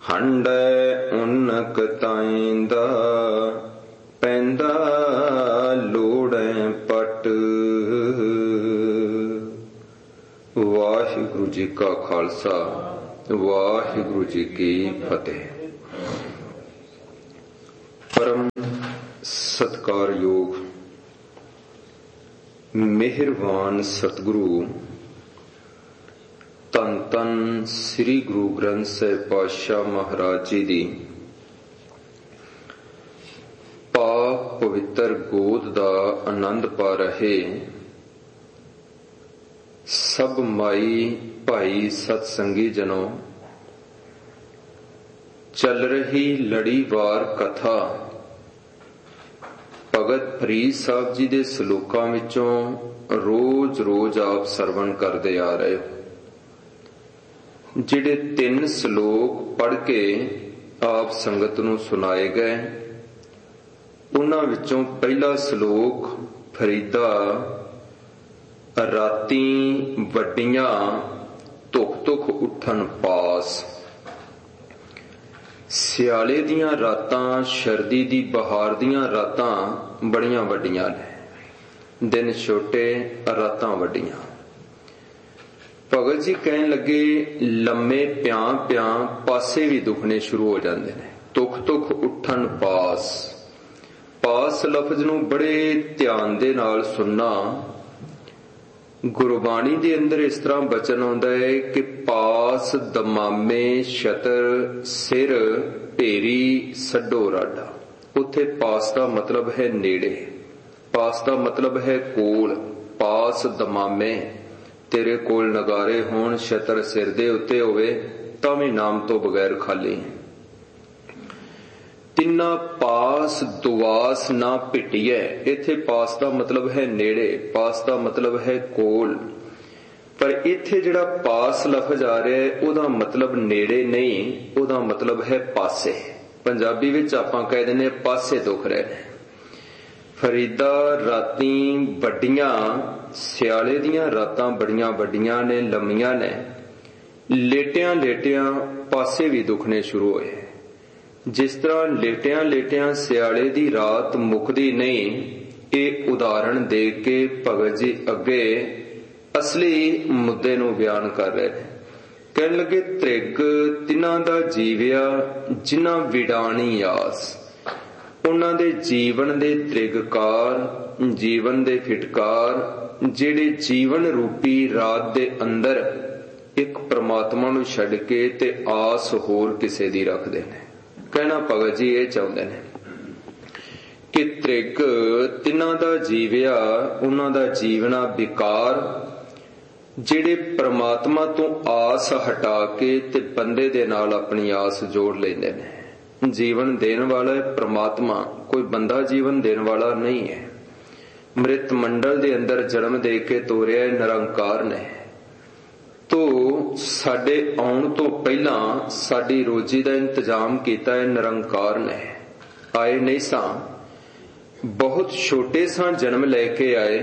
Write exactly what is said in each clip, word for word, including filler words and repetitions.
ਹੰਡੈ ਉਨਕ ਤਾਈਂਦਾ ਪੈਂਦਾ ਲੋੜੈ ਪਟ। ਵਾਹਿਗੁਰੂ ਜੀ ਕਾ ਖਾਲਸਾ, ਵਾਹਿਗੁਰੂ ਜੀ ਕੀ ਫਤਿਹ। ਪਰਮ ਸਤਿਕਾਰਯੋਗ ਮਿਹਰਬਾਨ ਸਤਿਗੁਰੂ ਧੰਨ ਧੰਨ ਸ੍ਰੀ ਗੁਰੂ ਗ੍ਰੰਥ ਸਾਹਿਬ ਪਾਤਸ਼ਾਹ ਮਹਾਰਾਜ ਜੀ ਦੀ ਪਾਕ ਪਵਿੱਤਰ ਗੋਦ ਦਾ ਆਨੰਦ ਪਾ ਰਹੇ ਸਭ ਮਾਈ ਭਾਈ ਸਤਸੰਗੀ ਜਨੋ, ਚੱਲ ਰਹੀ ਲੜੀਵਾਰ ਕਥਾ ਭਗਤ ਫਰੀਦ ਸਾਹਿਬ ਜੀ ਦੇ ਸਲੋਕਾਂ ਵਿੱਚੋਂ ਰੋਜ਼ ਰੋਜ਼ ਆਪ ਸਰਵਣ ਕਰਦੇ ਆ ਰਹੇ ਹੋ। ਜਿਹੜੇ ਤਿੰਨ ਸਲੋਕ ਪੜ੍ਹ ਕੇ ਆਪ ਸੰਗਤ ਨੂੰ ਸੁਣਾਏ ਗਏ, ਉਹਨਾਂ ਵਿੱਚੋਂ ਪਹਿਲਾ ਸਲੋਕ ਫਰੀਦਾ ਰਾਤੀ ਵੱਡੀਆਂ ਧੁਖ ਧੁਖ ਉੱਠਣ ਪਾਸ। ਸਿਆਲੇ ਦੀਆਂ ਰਾਤਾਂ, ਸਰਦੀ ਦੀ ਬਹਾਰ ਦੀਆਂ ਰਾਤਾਂ ਬੜੀਆਂ ਵੱਡੀਆਂ ਨੇ, ਦਿਨ ਛੋਟੇ ਰਾਤਾਂ ਵੱਡੀਆਂ। ਭਗਤ ਜੀ ਕਹਿਣ ਲੱਗੇ ਲੰਮੇ ਪਿਆਂ ਪਿਆਂ ਪਾਸੇ ਵੀ ਦੁਖਣੇ ਸ਼ੁਰੂ ਹੋ ਜਾਂਦੇ ਨੇ। ਧੁਖ ਧੁਖ ਉੱਠਣ ਪਾਸ। ਪਾਸ ਲਫ਼ਜ਼ ਨੂੰ ਬੜੇ ਧਿਆਨ ਦੇ ਨਾਲ ਸੁਣਨਾ। ਗੁਰਬਾਣੀ ਦੇ ਅੰਦਰ ਇਸ ਤਰ੍ਹਾਂ ਬਚਨ ਆਉਂਦਾ ਹੈ ਕਿ ਪਾਸ ਦਮਾਮੇ ਛਤਰ ਸਿਰ ਢੇਰੀ ਸੱਡੋ ਰਾਡਾ। ਉੱਥੇ ਪਾਸ ਦਾ ਮਤਲਬ ਹੈ ਨੇੜੇ, ਪਾਸ ਦਾ ਮਤਲਬ ਹੈ ਕੋਲ। ਪਾਸ ਦਮਾਮੇ, ਤੇਰੇ ਕੋਲ ਨਗਾਰੇ ਹੋਣ, ਛਤਰ ਸਿਰ ਦੇ ਉੱਤੇ ਹੋਵੇ ਤਾਂ ਵੀ ਨਾਮ ਤੋਂ ਬਗੈਰ ਖਾਲੀ। ਤਿੰਨਾ ਪਾਸ ਦੁਆਸ ਨਾ ਭਿਟੀਐ। ਇੱਥੇ ਪਾਸ ਦਾ ਮਤਲਬ ਹੈ ਨੇੜੇ, ਪਾਸ ਦਾ ਮਤਲਬ ਹੈ ਕੋਲ। ਪਰ ਇੱਥੇ ਜਿਹੜਾ ਪਾਸ ਲਫ਼ਜ਼ ਆ ਰਿਹਾ ਹੈ ਉਹਦਾ ਮਤਲਬ ਨੇੜੇ ਨਹੀਂ, ਉਹਦਾ ਮਤਲਬ ਹੈ ਪਾਸੇ। ਪੰਜਾਬੀ ਵਿੱਚ ਆਪਾਂ ਕਹਿ ਦਿੰਦੇ ਪਾਸੇ ਦੁਖ ਰਹੇ ਨੇ। ਫਰੀਦਾ ਰਾਤੀ ਵੱਡੀਆਂ, ਸਿਆਲੇ ਦੀਆਂ ਰਾਤਾਂ ਬੜੀਆਂ ਵੱਡੀਆਂ ਨੇ, ਲੰਮੀਆਂ ਨੇ। ਲੇਟਿਆਂ ਲੇਟਿਆਂ ਪਾਸੇ ਵੀ ਦੁਖਣੇ ਸ਼ੁਰੂ ਹੋਏ। ਜਿਸ ਤਰ੍ਹਾਂ ਲੇਟਿਆਂ ਲੇਟਿਆਂ ਸਿਆਲੇ ਦੀ ਰਾਤ ਮੁੱਕਦੀ ਨਹੀਂ, ਇਹ ਉਦਾਹਰਣ ਦੇ ਕੇ ਭਗਤ ਜੀ ਅੱਗੇ ਅਸਲੀ ਮੁੱਦੇ ਨੂੰ ਬਿਆਨ ਕਰ ਰਹੇ ਨੇ। ਕਹਿਣ ਲੱਗੇ ਤ੍ਰਿਗ ਤਿਨਾਂ ਦਾ ਜੀਵਿਆ ਜਿਨ੍ਹਾਂ ਵਿਡਾਣੀ ਆਸ। ਉਹਨਾਂ ਦੇ ਜੀਵਨ ਦੇ ਤ੍ਰਿਗਕਾਰ, ਜੀਵਨ ਦੇ ਫਿਟਕਾਰ, ਜਿਹੜੇ ਜੀਵਨ ਰੂਪੀ ਰਾਤ ਦੇ ਅੰਦਰ ਇੱਕ ਪ੍ਰਮਾਤਮਾ ਨੂੰ ਛੱਡ ਕੇ ਤੇ ਆਸ ਹੋਰ ਕਿਸੇ ਦੀ ਰੱਖਦੇ ਨੇ। ਕਹਿਣਾ ਭਗਤ ਜੀ ਇਹ ਚਾਹੁੰਦੇ ਨੇ ਕਿ ਤ੍ਰਿਗ ਤਿਨਾਂ ਦਾ ਜੀਵਿਆ, ਉਹਨਾਂ ਦਾ ਜੀਵਨਾ ਵਿਕਾਰ, ਜਿਹੜੇ ਪ੍ਰਮਾਤਮਾ ਤੋਂ ਆਸ ਹਟਾ ਕੇ ਤੇ ਬੰਦੇ ਦੇ ਨਾਲ ਆਪਣੀ ਆਸ ਜੋੜ ਲੈਂਦੇ ਨੇ। ਜੀਵਨ ਦੇਣ ਵਾਲਾ ਪ੍ਰਮਾਤਮਾ, ਕੋਈ ਬੰਦਾ ਜੀਵਨ ਦੇਣ ਵਾਲਾ ਨਹੀਂ ਹੈ। ਮ੍ਰਿਤ ਮੰਡਲ ਦੇ ਅੰਦਰ ਜਨਮ ਦੇ ਕੇ ਤੋਰਿਆ ਨਿਰੰਕਾਰ ਨੇ। ਤੋ ਸਾਡੇ ਆਉਣ ਤੋਂ ਪਹਿਲਾਂ ਸਾਡੀ ਰੋਜੀ ਦਾ ਇੰਤਜ਼ਾਮ ਕੀਤਾ ਹੈ ਨਿਰੰਕਾਰ ਨੇ। ਆਏ ਨਹੀਂ ਸਾਂ, ਬਹੁਤ ਛੋਟੇ ਸਾਂ ਜਨਮ ਲੈ ਕੇ ਆਏ।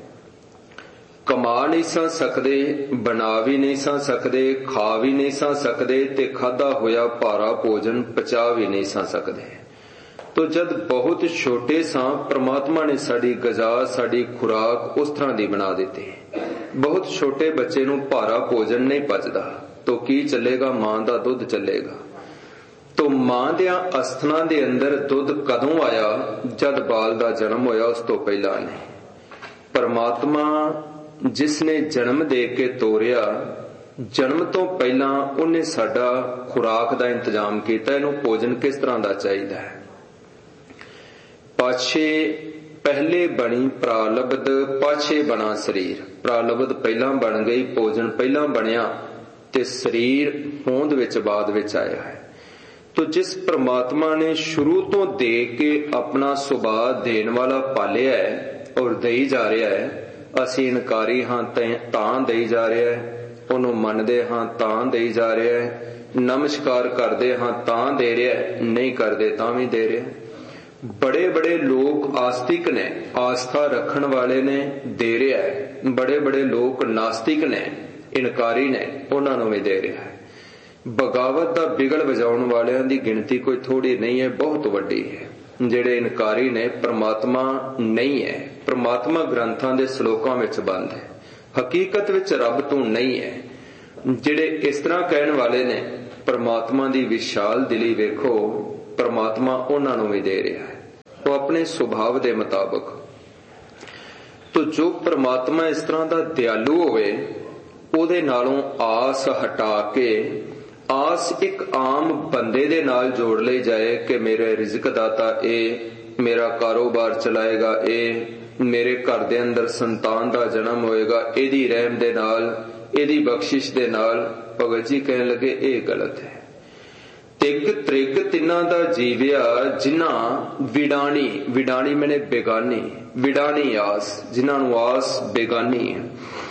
ਕਮਾ ਨਹੀਂ ਸਾਂ ਸਕਦੇ, ਬਣਾ ਵੀ ਨਹੀਂ ਸਾਂ ਸਕਦੇ, ਖਾ ਵੀ ਨਹੀਂ ਸਾਂ ਸਕਦੇ ਤੇ ਖਾਧਾ ਹੋਇਆ ਭਾਰਾ ਭੋਜਨ ਪਚਾ ਵੀ ਨਹੀਂ ਸਾਂ ਸਕਦੇ। ਤੋ ਜਦ ਬਹੁਤ ਛੋਟੇ ਸਾਂ, ਪ੍ਰਮਾਤਮਾ ਨੇ ਸਾਡੀ ਗਜ਼ਾ, ਸਾਡੀ ਖੁਰਾਕ ਉਸ ਤਰ੍ਹਾਂ ਦੀ ਬਣਾ ਦਿੱਤੀ। ਬਹੁਤ ਛੋਟੇ ਬੱਚੇ ਨੂੰ ਭਾਰਾ ਭੋਜਨ ਨਹੀਂ ਪਚਦਾ, ਤੋ ਕੀ ਚੱਲੇਗਾ? ਮਾਂ ਦਾ ਦੁੱਧ ਚੱਲੇਗਾ। ਤੋ ਮਾਂ ਦਿਆਂ ਅਸਥਨਾਂ ਦੇ ਅੰਦਰ ਦੁੱਧ ਕਦੋਂ ਆਇਆ? ਜਦ ਬਾਲ ਦਾ ਜਨਮ ਹੋਇਆ, ਉਸ ਤੋਂ ਪਹਿਲਾਂ ਨਹੀਂ। ਪਰਮਾਤਮਾ ਜਿਸ ਨੇ ਜਨਮ ਦੇ ਕੇ ਤੋਰਿਆ, ਜਨਮ ਤੋਂ ਪਹਿਲਾਂ ਉਹਨੇ ਸਾਡਾ ਖੁਰਾਕ ਦਾ ਇੰਤਜ਼ਾਮ ਕੀਤਾ। ਇਹਨੂੰ ਭੋਜਨ ਕਿਸ ਤਰ੍ਹਾਂ ਦਾ ਚਾਹੀਦਾ ਹੈ? ਪਾਛੇ ਪਹਿਲੇ ਬਣੀ ਪ੍ਰਾਲਬਧ, ਪਾਛੇ ਬਣਾ ਸਰੀਰ। ਪ੍ਰਾਲਬਧ ਪਹਿਲਾਂ ਬਣ ਗਈ, ਭੋਜਨ ਪਹਿਲਾਂ ਬਣਿਆ ਤੇ ਸਰੀਰ ਹੋਂਦ ਵਿੱਚ ਬਾਅਦ ਵਿੱਚ ਆਇਆ ਹੈ। ਤੋ ਜਿਸ ਪ੍ਰਮਾਤਮਾ ਨੇ ਸ਼ੁਰੂ ਤੋਂ ਦੇ ਕੇ ਆਪਣਾ ਸੁਭਾਅ ਦੇਣ ਵਾਲਾ ਪਾਲਿਆ ਹੈ ਔਰ ਦੇਈ ਜਾ ਰਿਹਾ ਹੈ, ਅਸੀਂ ਇਨਕਾਰੀ ਹਾਂ ਤਾਂ ਦੇਈ ਜਾ ਰਿਹਾ ਹੈ, ਉਹਨੂੰ ਮੰਨਦੇ ਹਾਂ ਤਾਂ ਦੇਈ ਜਾ ਰਿਹਾ ਹੈ, ਨਮਸਕਾਰ ਕਰਦੇ ਹਾਂ ਤਾਂ ਦੇ ਰਿਹਾ ਹੈ, ਨਹੀਂ ਕਰਦੇ ਤਾਂ ਵੀ ਦੇ ਰਿਹਾ। ਬੜੇ ਬੜੇ ਲੋਕ ਆਸਤਿਕ ਨੇ, ਆਸਥਾ ਰੱਖਣ ਵਾਲੇ ਨੇ, ਦੇ ਰਿਹਾ ਹੈ। ਬੜੇ ਬੜੇ ਲੋਕ ਨਾਸਤਿਕ ਨੇ, ਇਨਕਾਰੀ ਨੇ, ਉਹਨਾਂ ਨੂੰ ਵੀ ਦੇ ਰਿਹਾ ਹੈ। बगावत दा बिगड़ वजाउण वालियां दी गिणती कोई थोड़ी नहीं है, बहुत वड्डी है। ਜਿਹੜੇ ਇਨਕਾਰੀ ਨੇ परमात्मा नहीं है, परमात्मा ग्रंथां दे श्लोकां विच बंद है, हकीकत विच रब तो नहीं है। ਜਿਹੜੇ इस तरह कहण वाले ने परमात्मा दी विशाल दिली वेखो, परमात्मा उन्हां नूं भी दे रहा है, वो अपने सुभाव दे मुताबिक। तो जो परमात्मा इस तरह दा दयालु होवे, ਉਹਦੇ ਨਾਲੋਂ ਆਸ ਹਟਾ ਕੇ आस एक आम बंदे दे नाल जोड़ ली जाए कि मेरे रिज़्क दाता ए, मेरा कारोबार चलाएगा ए, मेरे घर दे अंदर संतान दा जन्म होएगा एदी रहम दे नाल, एदी बख्शिश दे नाल। भगत जी कहने लगे ये गलत है। तिग त्रिग तिन्हां दा जीविया जिन्हां विडाणी, विडाणी मैंने बेगानी, विडाणी आस, जिन्हां नूं आस बेगानी है।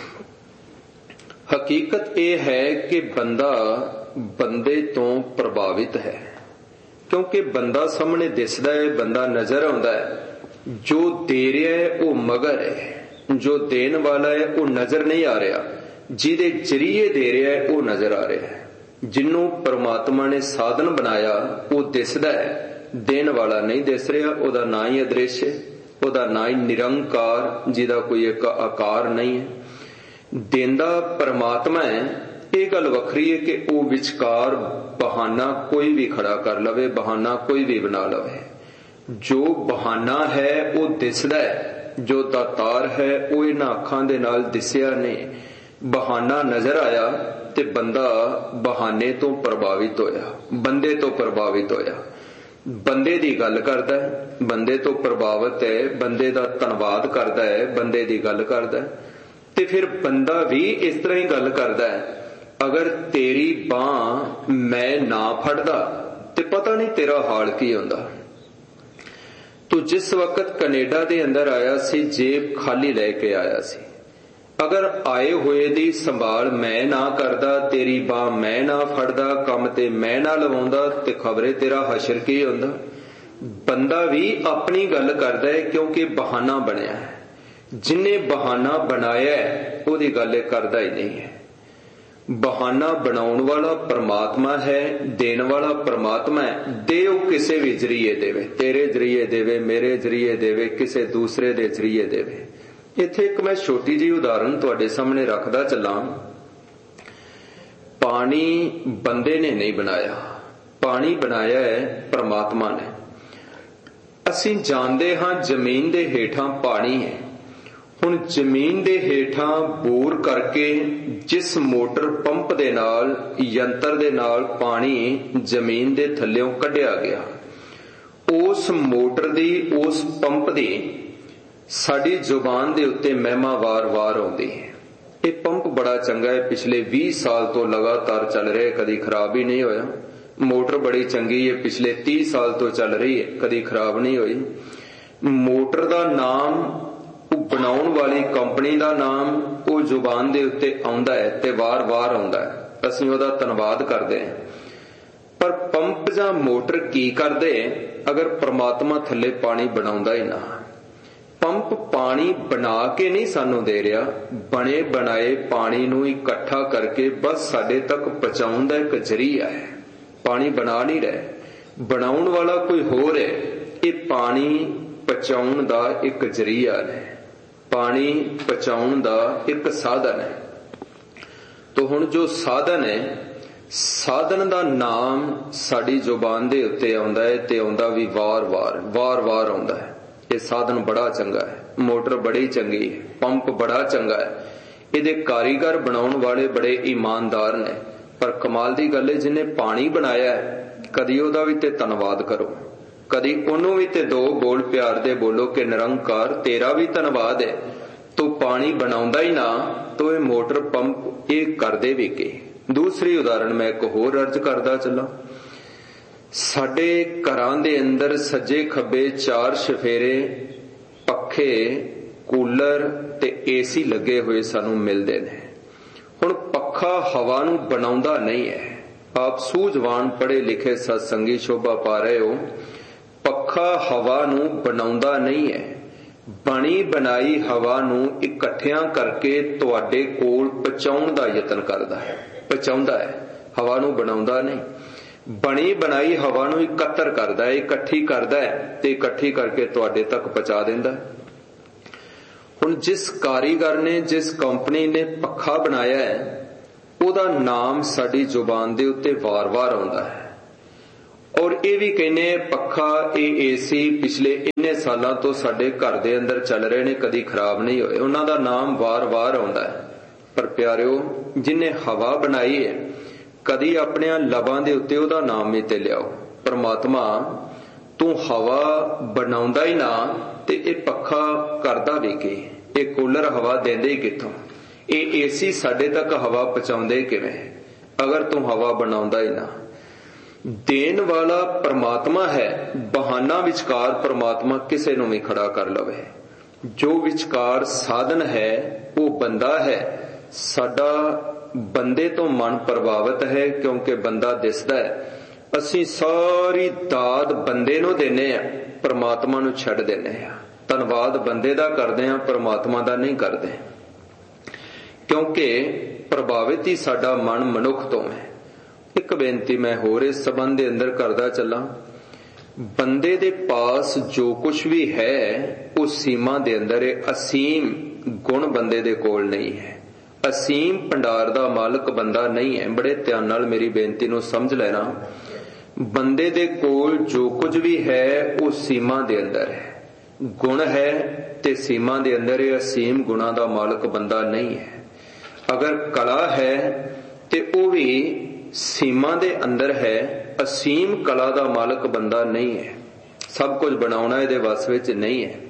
हकीकत यह है कि बंदा बंदे तो प्रभावित है, क्योंकि बंदा सामने दिसदा है, बंदा नजर आउंदा है। जो दे रहा है वो मगर है, जो देन वाला है वो नजर नहीं आ रहा, जिहदे जरिए दे रहा है वो नजर आ रहा है। जिन्हों परमात्मा ने साधन बनाया वो दिसदा है, देन वाला नहीं दिस रहा। ओदा ना ही अदृश्य, ओदा ना ही निरंकार, जिहदा कोई एक आकार नहीं है। देंदा परमात्मा है। ये गल वखरी है कि वो विचकार बहाना कोई भी खड़ा कर लवे, बहाना कोई भी बना लवे। जो बहाना है वो दिसदा है, जो दातार है वो इन्हां अखां दे नाल दिसिया नहीं। बहाना नजर आया ते बंदा बहाने तो प्रभावित होया, बंदे तो प्रभावित होया। बंदे दी गल करदा है, बंदे तो प्रभावित है, बंदे दा धन्नवाद करदा है, बंदे दी गल करदा है। ते फिर बंदा भी इस तरह ही गल करदा है, अगर तेरी बांह मैं ना फड़दा ते पता नहीं तेरा हाल की होंदा। तो जिस वक्त कनेडा दे अंदर आया सी, जेब खाली लेके आया सी। अगर आए हुए दी संभाल मैं ना करदा, तेरी बांह मैं ना फड़दा, काम ते मैं ना लवाउंदा, ते खबरे तेरा हशर की होंदा। बंदा भी अपनी गल करदा है, क्योंकि बहाना बनया है। जिन्हें बहाना बनाया है ओदी गल करदा ही नहीं है। बहाना बनाउण वाला परमात्मा है, देण वाला परमात्मा है। दे वो किसे भी जरिए देवे, तेरे जरिए देवे, मेरे जरिए देवे, किसे दूसरे दे जरिए देवे। इत्थे एक मैं छोटी जी उदाहरण तुहाडे सामने रखदा चलां। पानी बंदे ने नहीं बनाया, पानी बनाया है परमात्मा ने। असीं जाणदे हां जमीन दे हेठां पानी है। हुण जमीन दे हेठां बोर करके जिस मोटर पंप दे नाल, यंत्र दे नाल पानी जमीन दे थल्लेों कढिया गया, उस मोटर दी, उस पंप दी साडी जुबान दे उत्ते महिमा वार वार आउंदी है। ये पंप बड़ा चंगा है, पिछले बीस साल तो लगातार चल रहा है, कदी खराब ही नहीं होया। मोटर बड़ी चंगी है, पिछले तीस साल तो चल रही है, कदी खराब नहीं हुई। मोटर दा नाम, बनाउण वाली कंपनी दा नाम वो जुबान दे उत्ते आउंदा है ते वार वार आउंदा है। असीं ओहदा धन्नवाद करदे हां। पर पंप जां मोटर की करदे अगर परमात्मा थल्ले पानी बनाउंदा ही ना? पंप पानी बना के नहीं सानू दे रहा, बने बनाए पानी नू इकट्ठा करके बस साडे तक पहुंचाउण दा एक जरिया है। पानी बना नहीं रहे, बनाउण वाला कोई होर है। ये पानी पहुंचाउण दा एक जरिया है, पानी पहुंचाउण दा एक साधन है। तो हुण जो साधन है, साधन दा नाम साडी जुबान दे उत्ते आउंदा है ते आउंदा भी वार वार वार वार आउंदा है। ये साधन बड़ा चंगा है, मोटर बड़ी चंगी है, पंप बड़ा चंगा है। इहदे कारीगर बनाउण वाले बड़े ईमानदार ने। पर कमाल दी गल है, जिन्हें पानी बनाया है कदी ओहदा भी ते धन्नवाद करो, कदी ओनू भी ते दो बोल प्यार दे बोलो कि निरंकार तेरा भी धन्नवाद है। तो पानी बनाउंदा ही ना तो ये मोटर पंप ये करदे भी के। दूसरी उदाहरण मैं एक होर अर्ज करदा चला। साडे घरां दे अंदर सज्जे खब्बे चार शफेरे पखे, कूलर ते एसी लगे हुए सानू मिलदे ने। हुण पखा हवा नू बनाउंदा नहीं है। आप सूझवान पढ़े लिखे सत्संगी शोभा पा रहे हो। पखा हवा नू बनाउंदा नहीं है, बनी बनाई हवा नू इकट्ठियां करके तुहाडे कोल पहुंचाउण दा यतन करदा है, पहुंचाउंदा है। हवा नूं बनाउंदा नहीं। बनी बनाई हवा नूं इकत्तर करदा है, इकट्ठी करदा है ते इकट्ठी करके तुहाडे तक पहुंचा दिंदा। हुण जिस कारीगर ने, जिस कंपनी ने पक्खा बनाया है, ਉਹਦਾ नाम साडी जुबान दे उत्ते वार वार आउंदा है। और ये भी कहने पक्खा ये एसी पिछले इन्ने सालों तो साडे घर दे अंदर चल रहे ने, कदी खराब नहीं होए, उन्हां दा नाम वार वार आउंदा है। पर प्यारिओ, जिन्हें हवा बनाई है, कदी अपने लबां दे उत्ते ਉਹਦਾ नाम ही ते लियाओ। परमात्मा तू हवा बनाउंदा ही ना ते ये पक्खा करदा भी की, ये कूलर हवा देंदे ही कित्थों, ये एसी साडे तक हवा पहुंचाउंदे किवें, अगर तू हवा बनाउंदा ही ना। देन वाला परमात्मा है, बहाना विचकार परमात्मा किसे नूं भी खड़ा कर लवे। जो विचकार साधन है वो बंदा है। साडा बंदे तो मन प्रभावित है, क्योंकि बंदा दिसदा है। असीं सारी दाद बंदे नूं देने आ, परमात्मा नूं छड्ड देने आ। धन्नवाद बंदे दा करदे आ, परमात्मा दा नहीं करदे, क्योंकि प्रभावित ही साडा मन मनुख तो है। एक बेनती मैं होर इस संबंध के अंदर करदा चला, बंदे दे पास जो कुछ भी है वो सीमा दे अंदर है। असीम गुण बंदे दे कोल नहीं है, असीम भंडार दा मालक बंदा नहीं है। बड़े ध्यान नाल मेरी बेनती नूं समझ लेना, बंदे दे कोल जो कुछ भी है वो सीमा दे अंदर है, गुण है ते सीमा दे अंदर है। असीम गुणा दा मालक बंदा नहीं है। अगर कला है ते वो भी सीमा दे अंदर है, असीम कला दा मालक बंदा नहीं है। सब कुछ बनाउणा इहदे वस विच नहीं है।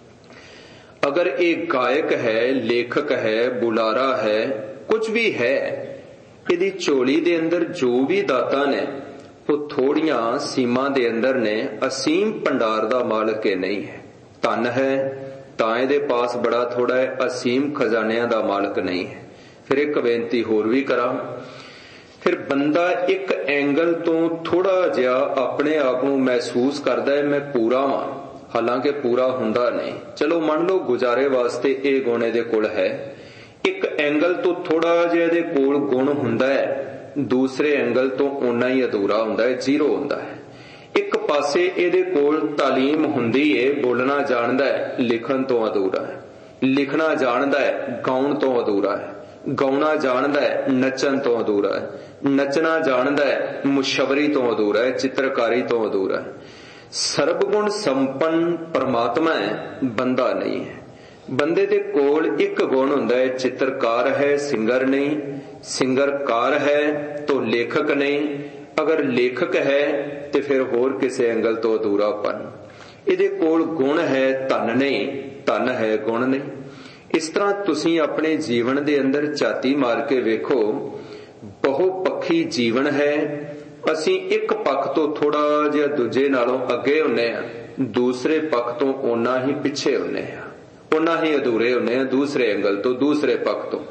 अगर एक गायक है, लेखक है, बुलारा है, कुछ भी है, इहदी झोली दे अंदर जो भी दाता ने वो थोड़ियां सीमा दे अंदर ने, असीम भंडार दा मालक ये नहीं है। धन है तां इहदे पास बड़ा थोड़ा है, असीम खजानियां दा मालक नहीं है। फिर एक बेनती होर भी करा, फिर बंदा एक एंगल तो थोड़ा जिहा अपने आप को महसूस करता है मैं पूरा वां, हालांकि पूरा हुंदा नहीं। चलो मान लो गुजारे वास्ते ये गुण इहदे कोल है, एक एंगल तो थोड़ा जिहा इहदे कोल गुण हुंदा है, दूसरे एंगल तो उन्ना ही अधूरा हुंदा है, जीरो हुंदा है। एक पासे इहदे कोल तालीम हुंदी है, बोलना जानदा है, लिखण तो अधूरा है, लिखना जानदा है, गाउण तो अधूरा है, गाउणा जानदा है, नचन तो अधूरा है, नचना जानदा है, मुशवरी तो अधूरा है, चित्रकारी तो अधूरा है। सर्वगुण संपन्न परमात्मा है, बंदा नहीं है। बंदे दे कोल एक गुण हुंदा है, चित्रकार है, सिंगर नहीं, सिंगरकार है तो लेखक नहीं, अगर लेखक है तो फिर होर किसी एंगल तो अधूरापन। इहदे कोल गुण है, धन नहीं, धन है, गुण नहीं। इस तरह तुसीं अपने जीवन दे अंदर झाती मार के वेखो, बहुपक्षी जीवन है। असीं एक पक्ष तो थोड़ा जिहा दूजे नालों अगे हुन्ने आ, दूसरे पक्ष तो ओना ही पिछे हुन्ने आ, ओना ही अधूरे हुन्ने आ, दूसरे एंगल तो, दूसरे पक्ष तो।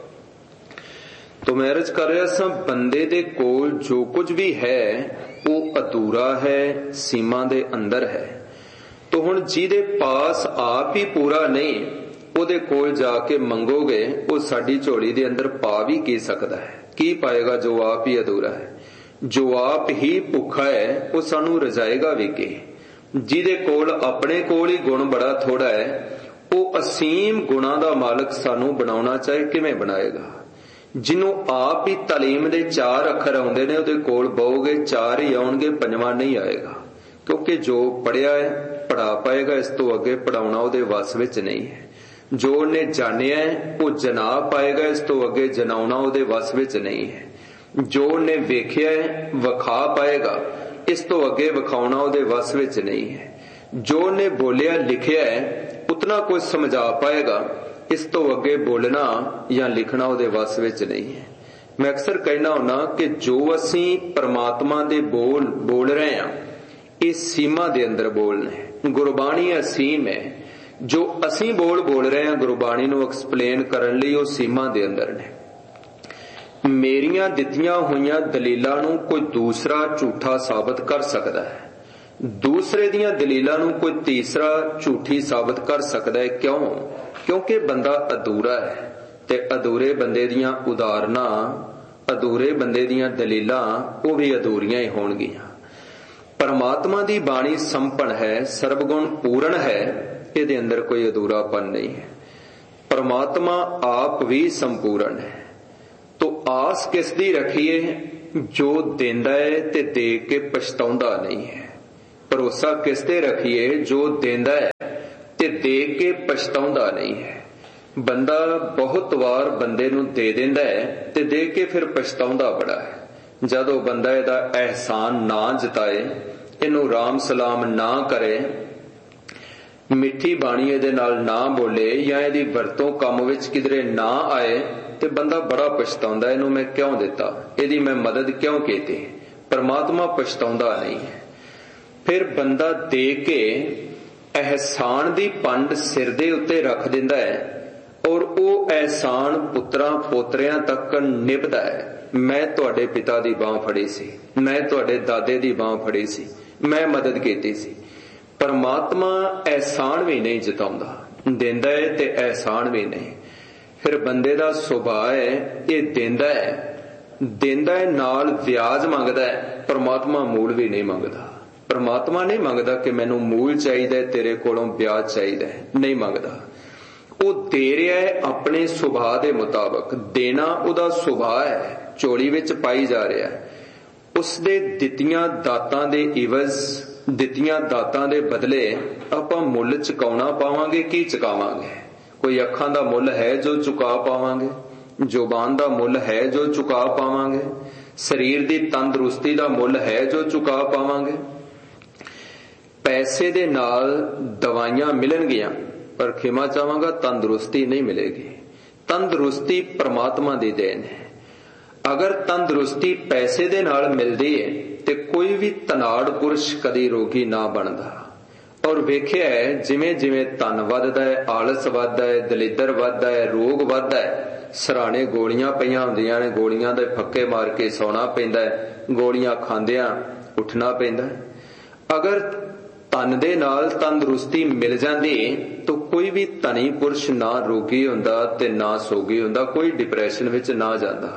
तो मैं अर्ज कर रहा सा, बंदे दे कोल जो कुछ भी है वो अधूरा है, सीमा दे अंदर है। तो हुण जिहदे पास आप ही पूरा नहीं, ਉਹਦੇ ਕੋਲ जा के मंगोगे, वो साडी झोली दे अंदर पा भी की सकदा है। की पाएगा जो आप ही अधूरा है। जो आप ही भुखा है वो सानू रजाएगा भी की। जिहदे कोल अपने कोल ही गुण बड़ा थोड़ा है, वो असीम गुणा दा मालक सानू बनाउणा चाहे किवें बनाएगा। जिन्हों आप ही तालीम दे चार अखर आउंदे ने, ਉਹਦੇ कोल बहुगे चार ही आउणगे, पंजवां नहीं आएगा। क्योंकि जो पढ़िया है पढ़ा पाएगा, इस तो अगे पढ़ाउणा ਉਹਦੇ वस विच नहीं है। जो ने जानिया है वो जना पाएगा, इस तो अगे जनाउणा ਉਹਦੇ वस विच नहीं है। जो ने वेखिया है वखा पाएगा, इस तो अगे विखाउणा ਉਹਦੇ वस विच नहीं है। जो ने बोलिया लिखिया है उतना कुछ समझा पाएगा, इस तो अगे बोलना या लिखना ਉਹਦੇ वस विच नहीं है। मैं अक्सर कहना हुना कि जो असीं परमात्मा दे बोल बोल रहे हैं, इस सीमा दे अंदर बोलने। गुरबाणी असीम है, जो असीं बोल बोल रहे हैं गुरबाणी नूं एक्सप्लेन करन लई, वो सीमा दे अंदर ने। मेरियां दित्तियां होईयां दलीलां नूं कोई दूसरा झूठा साबित कर सकदा है, दूसरे दियां दलीलां नूं कोई तीसरा झूठी साबित कर सकदा है। क्यों? क्योंकि बंदा अधूरा है ते अधूरे बंदे दियां उदाहरणां अधूरे बंदे दीयां दलीलां वो भी अधूरियां ही होणगीਆਂ। परमात्मा दी बाणी संपन्न है, सर्वगुण पूर्ण है, इहदे अंदर कोई अधूरापन नहीं है। परमात्मा आप भी संपूर्ण है। तो आस किस दी रखिए? जो देंदा है ते दे के पछताउंदा नहीं है। भरोसा किस ते रखिए? जो देंदा है ते दे के पछताउंदा नहीं है। बंदा बहुत वार बंदे नूं दे देंदा है ते दे के फिर पछताउंदा बड़ा है। जदों बंदा इहदा एहसान ना जताए, इहनूं राम सलाम ना करे, मिठी बाणी इहदे नाल ना बोले या इहदी वरतों काम विच किधरे ना आए ते बंदा बड़ा पछताउंदा, इहनूं मैं क्यों दिता, इहदी मैं मदद क्यों कीती। परमात्मा पछताउंदा नहीं है। फिर बंदा दे के एहसान दी पंड सिर दे उत्ते रख दिंदा है और वो एहसान पुत्रां पोतरियां तक निभदा है। मैं तुहाडे पिता दी बांह फड़ी सी, मैं तुहाडे दादे दी बांह फड़ी सी, मैं मदद कीती सी। परमात्मा एहसान भी नहीं जताउंदा, देंदा है ते एहसान भी नहीं। फिर बंदे दा सुभाव है ये देंदा है, देंदा है नाल व्याज मंगदा है। परमात्मा मूल भी नहीं मंगदा। परमात्मा नहीं मंगदा कि मैनू मूल चाहिए तेरे कोलों ब्याज चाहिए, नहीं मंगदा। वो दे रहा है अपने सुभाव के मुताबिक। देना उहदा सुभाव है, झोली विच पाई जा रहा है। उसदे दित्तियां दातां दे इवज, दित्तियां दातां दे बदले आपां मुल चुकाउणा पावांगे की चुकावांगे? कोई अखां दा मुल है जो चुका पावांगे, जुबान दा मुल है जो चुका पावांगे, शरीर दी तंदुरुस्ती दा मुल है जो चुका पावांगे। पैसे दे नाल दवाइयां मिलणगियां पर खिमा चाहांगा तंदुरुस्ती नहीं मिलेगी। तंदुरुस्ती परमात्मा दी देन है। अगर तंदुरुस्ती पैसे दे नाल मिलदी है ते कोई भी तनाड़ पुरुष कदी रोगी ना बनदा। और वेखिया है जिवें जिवें धन वधदा है, आलस वधदा है, दलिदर वधदा है, रोग वधदा है, सराणे गोलियां पईयां हुंदियां ने, गोलियां दे फक्के मार के सौना पैंदा है, गोलियां खांदियां उठना पैंदा है। अगर तन दे नाल तंदुरुस्ती मिल जाती तो कोई भी धनी पुरुष ना रोगी हुंदा ते ना सोगी हुंदा, कोई डिप्रैशन विच ना जांदा।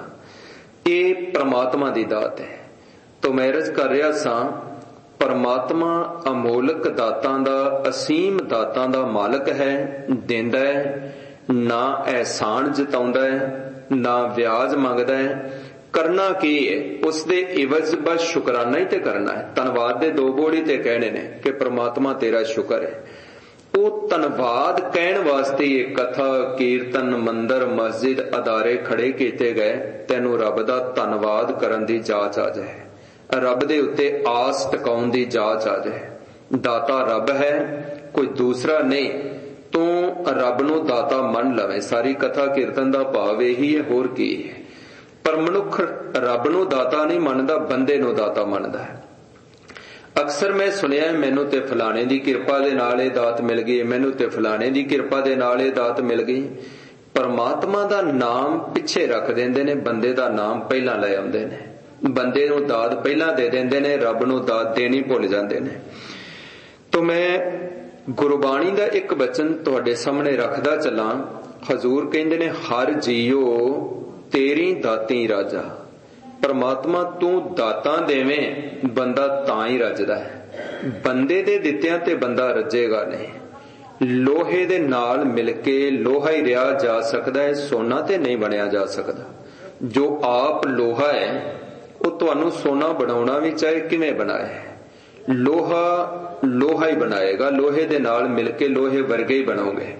ये परमात्मा दी दात है। तो मैं अर्ज कर रहा सां, परमात्मा अमोलक दातां दा, असीम दातां दा मालक है, देंदा है, ना एहसान जताउंदा है, ना व्याज मंगदा है। करना की है? उसदे इवज बस शुकराना ही ते करना है। धनवाद दे दो बोल ही ते कहने ने कि परमात्मा तेरा शुक्र है। वो धनवाद कहण वास्ते ये कथा, कीर्तन, मंदिर, मस्जिद, अदारे खड़े कीते गए। तैनू रब दा धनवाद करन दी जाच आ जाए, रब दे उत्ते आस टकाउण दी जाच आ जाए। दाता रब है, कोई दूसरा नहीं। तू रब नू दाता मन लवे। सारी कथा कीर्तन दा भाव यही है, होर की है। पर मनुख रब नू दाता नहीं मनदा, बंदे नू दाता मनदा है। अक्सर मैं सुनिया मैनू ते फलाने दी किरपा दे नाल इह दात मिल गई, मैनू ते फलाने दी किरपा दे नाल इह दात मिल गई। परमात्मा दा नाम पिछे रख देंदे ने, बंदे दा नाम पहला ले आउंदे ने। बंदे नू दात पहला दे देंदे ने, रब नू दात देनी भुल जांदे ने। तो मैं गुरबाणी दा एक वचन तुहाडे सामने रखदा चलां। हजूर कहंदे ने, हर जीओ तेरी दाती राजा। परमात्मा तू दातां देवें, बंदा तां ही रजदा है। बंदे दे दित्तियां ते बंदा रजेगा नहीं। लोहे दे नाल मिल के लोहा ही रिहा जा सकदा है, सोना ते नहीं बनिया जा सकदा। जो आप लोहा है वो तुहानू सोना बनाउणा भी चाहे किवें बनाए, लोहा लोहा ही बनाएगा। लोहे दे नाल मिल के लोहे वर्गे ही बनोगे।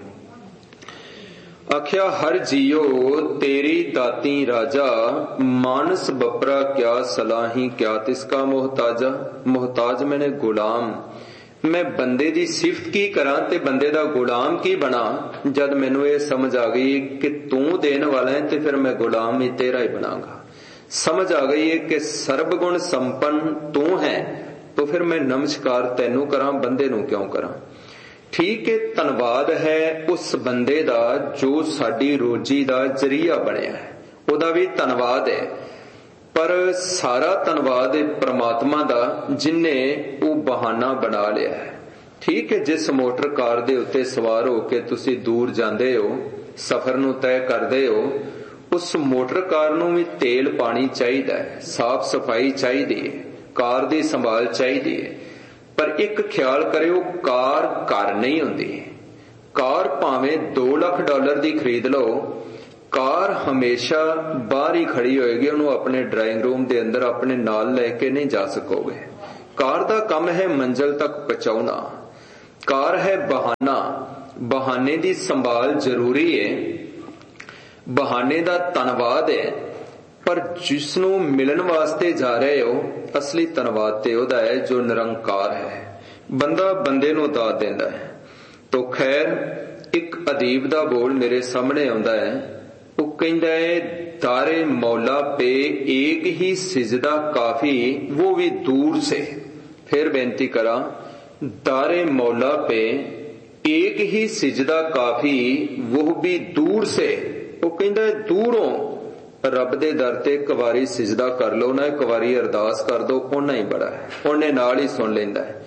आख्या हर जियो तेरी दाती राजा, मानस बपरा क्या सलाही क्या तिसका मोहताजा। मोहताज मैंने गुलाम। मैं बंदे दी सिफत की करा ते बंदे दा गुलाम की बना। जद मैनू ये समझ आ गई कि तू देने वाला है, तो फिर मैं गुलाम ही तेरा ही बनांगा। समझ आ गई है कि सर्वगुण संपन्न तू है, तो फिर मैं नमस्कार तैनू करा, बंदे नू क्यों करा। ठीक है, धनवाद है उस बंदे दा जो साडी रोजी दा जरिया बनिया है, ओदा भी धनवाद है। पर सारा धनवाद परमात्मा दा जिन्ने वो बहाना बना लिया है। ठीक है, जिस मोटर कार दे उत्ते सवार हो के तुसी दूर जांदे हो, सफर नू तय करदे हो, उस मोटर कार नूं भी तेल पानी चाहिदा है, साफ सफाई चाहिदी है, कार दी संभाल चाहिदी है। पर एक ख्याल करियो, कार घर नहीं हुंदी। कार भावें दो लाख डॉलर दी खरीद लो, कार हमेशा बाहर ही खड़ी होएगी, उन्होंने अपने ड्राइंग रूम के अंदर अपने नाल लेके नहीं जा सकोगे। कार का काम है मंजिल तक पहुंचाना। कार है बहाना, बहाने की संभाल जरूरी है, बहाने का धन्यवाद है, पर जिसनों मिलन वास्ते जा रहे हो असली धन्यवाद ते ओहदा है जो निरंकार है। बंदा बंदे नूं दात देंदा है। तो खैर एक अदीब दा बोल मेरे सामने आउंदा है, वो कहंदा है दारे मौला पे एक ही सिजदा काफी, वो भी दूर से। फिर बेनती करा, दारे मौला पे एक ही सिजदा काफी, वो भी दूर से। वो कहंदा है दूरों रब दे दर ते एक वारी सिजदा कर लो ना, एक वारी अरदास कर दो, उन्ना ही बड़ा है, उन्हें नाल ही सुन लेंदा है।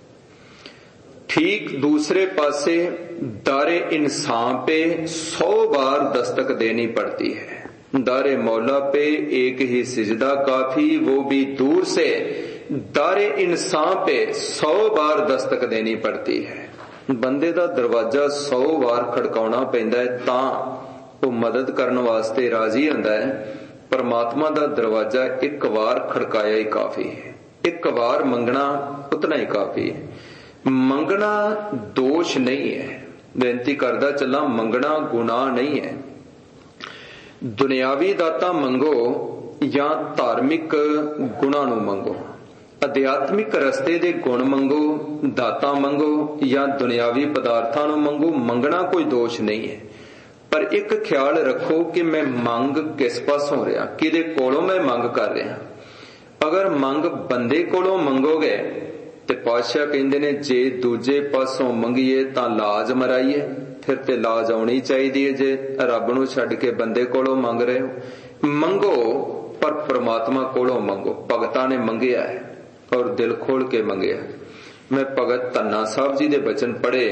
ठीक दूसरे पासे दारे इंसान पे सौ बार दस्तक देनी पड़ती है। दारे मौला पे एक ही सिजदा काफी, वो भी दूर से। दारे इंसान पे सौ बार दस्तक देनी पड़ती है। बंदे दा दरवाजा सौ बार खड़काउणा पैंदा है तां वो मदद करने वास्ते राजी हुंदा है। परमात्मा दा दरवाजा एक बार खड़काया ही काफी है, एक बार मंगना उतना ही काफी है। मंगना दोष नहीं है, बेनती करदा चला, मंगना गुनाह नहीं है। दुनियावी दाता मंगो या धार्मिक गुणा नूं मंगो, अध्यात्मिक रस्ते दे गुण मंगो, दाता मंगो या दुनियावी पदार्थां नूं मंगो, मंगना कोई दोष नहीं है। पर एक ख्याल रखो कि मैं मंग किस पासों रहा, किदे कोलों मैं मंग कर रहा। अगर मंग बंदे कोलों मंगोगे ते पातशाह कहंदे ने जे दूजे पासों मंगीए तां लाज मराइए, फिर ते लाज आउणी चाहिदी है। जे रब नूं छड्ड के बंदे कोलों मंग रहे हो, मंगो पर परमात्मा कोलों मंगो। भगतां ने मंगिया है और दिल खोल के मंगिया। मैं भगत धन्ना साहब जी दे बचन पढ़े।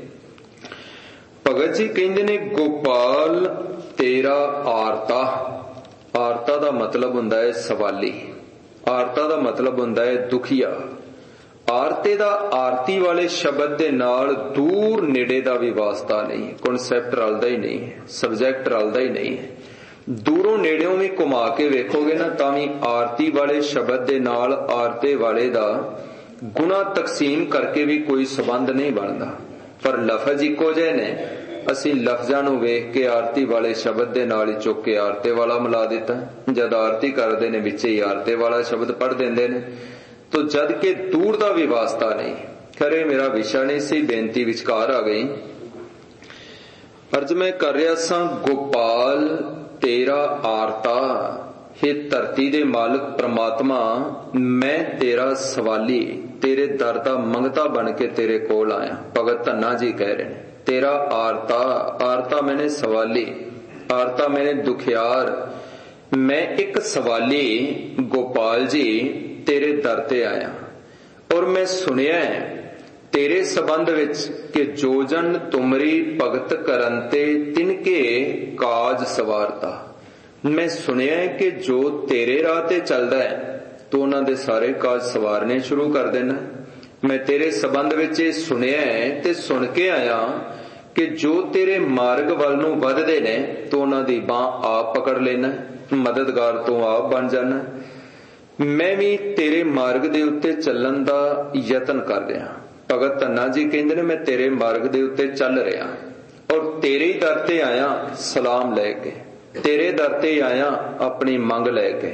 भगत जी कहंदे ने गोपाल तेरा आरता, आरता दा मतलब हुंदा है सवाली, आरता दा मतलब हुंदा है दुखिया। आरते दा आरती वाले शब्द दे नाल दूर नेड़े दा भी वास्ता नहीं, कॉन्सैप्ट रलदा ही नहीं है, सब्जैक्ट रलदा ही नहीं है। दूरों नेड़ियों भी घुमा के वेखोगे ना तां भी आरती वाले शब्द दे नाल आरते वाले दा गुना तकसीम करके भी कोई संबंध नहीं बनता। पर लफज इको जे ने, असी लफजां नूं वेख के आरती वाले शब्द दे नाल ही चुक के आरते वाला मिला दिता। जद आरती करदे ने विच ही आरते वाला शब्द पढ़ देंदे ने, तो जद के दूर दा भी वास्ता नहीं। खरे मेरा विषय नहीं सी, बेनती विचकार आ गई। अर्ज मैं कर रहा सा, गोपाल तेरा आरता, हे धरती दे मालिक परमात्मा, मैं तेरा सवाली, तेरे दर दा मंगता बन के तेरे कोल आया। भगत धन्ना जी कह रहे हैं तेरा आरता, आरता मैंने सवाली, आरता मैंने दुखियार, मैं एक सवाली गोपाल जी तेरे दर ते आया। और मैं सुनिया है तेरे संबंध विच कि जो जन तुमरी भगत करन ते तिनके काज सवारता। मैं सुनिया है कि जो तेरे राह ते चलदा है तो उन्हां दे सारे काज सवारने शुरू कर देना। मैं तेरे संबंध विच ये सुनिया है ते सुन के आया कि जो तेरे मार्ग वल नूं वधदे ने तो उन्हां दी बांह आप पकड़ लेना, मददगार तो आप बन जाना। मैं भी तेरे मार्ग दे उत्ते चलण दा यतन कर रहा। भगत धन्ना जी कहंदे ने मैं तेरे मार्ग दे उत्ते चल रहा और तेरे ही दर ते आया सलाम लैके, तेरे दर ते आया अपनी मंग लैके।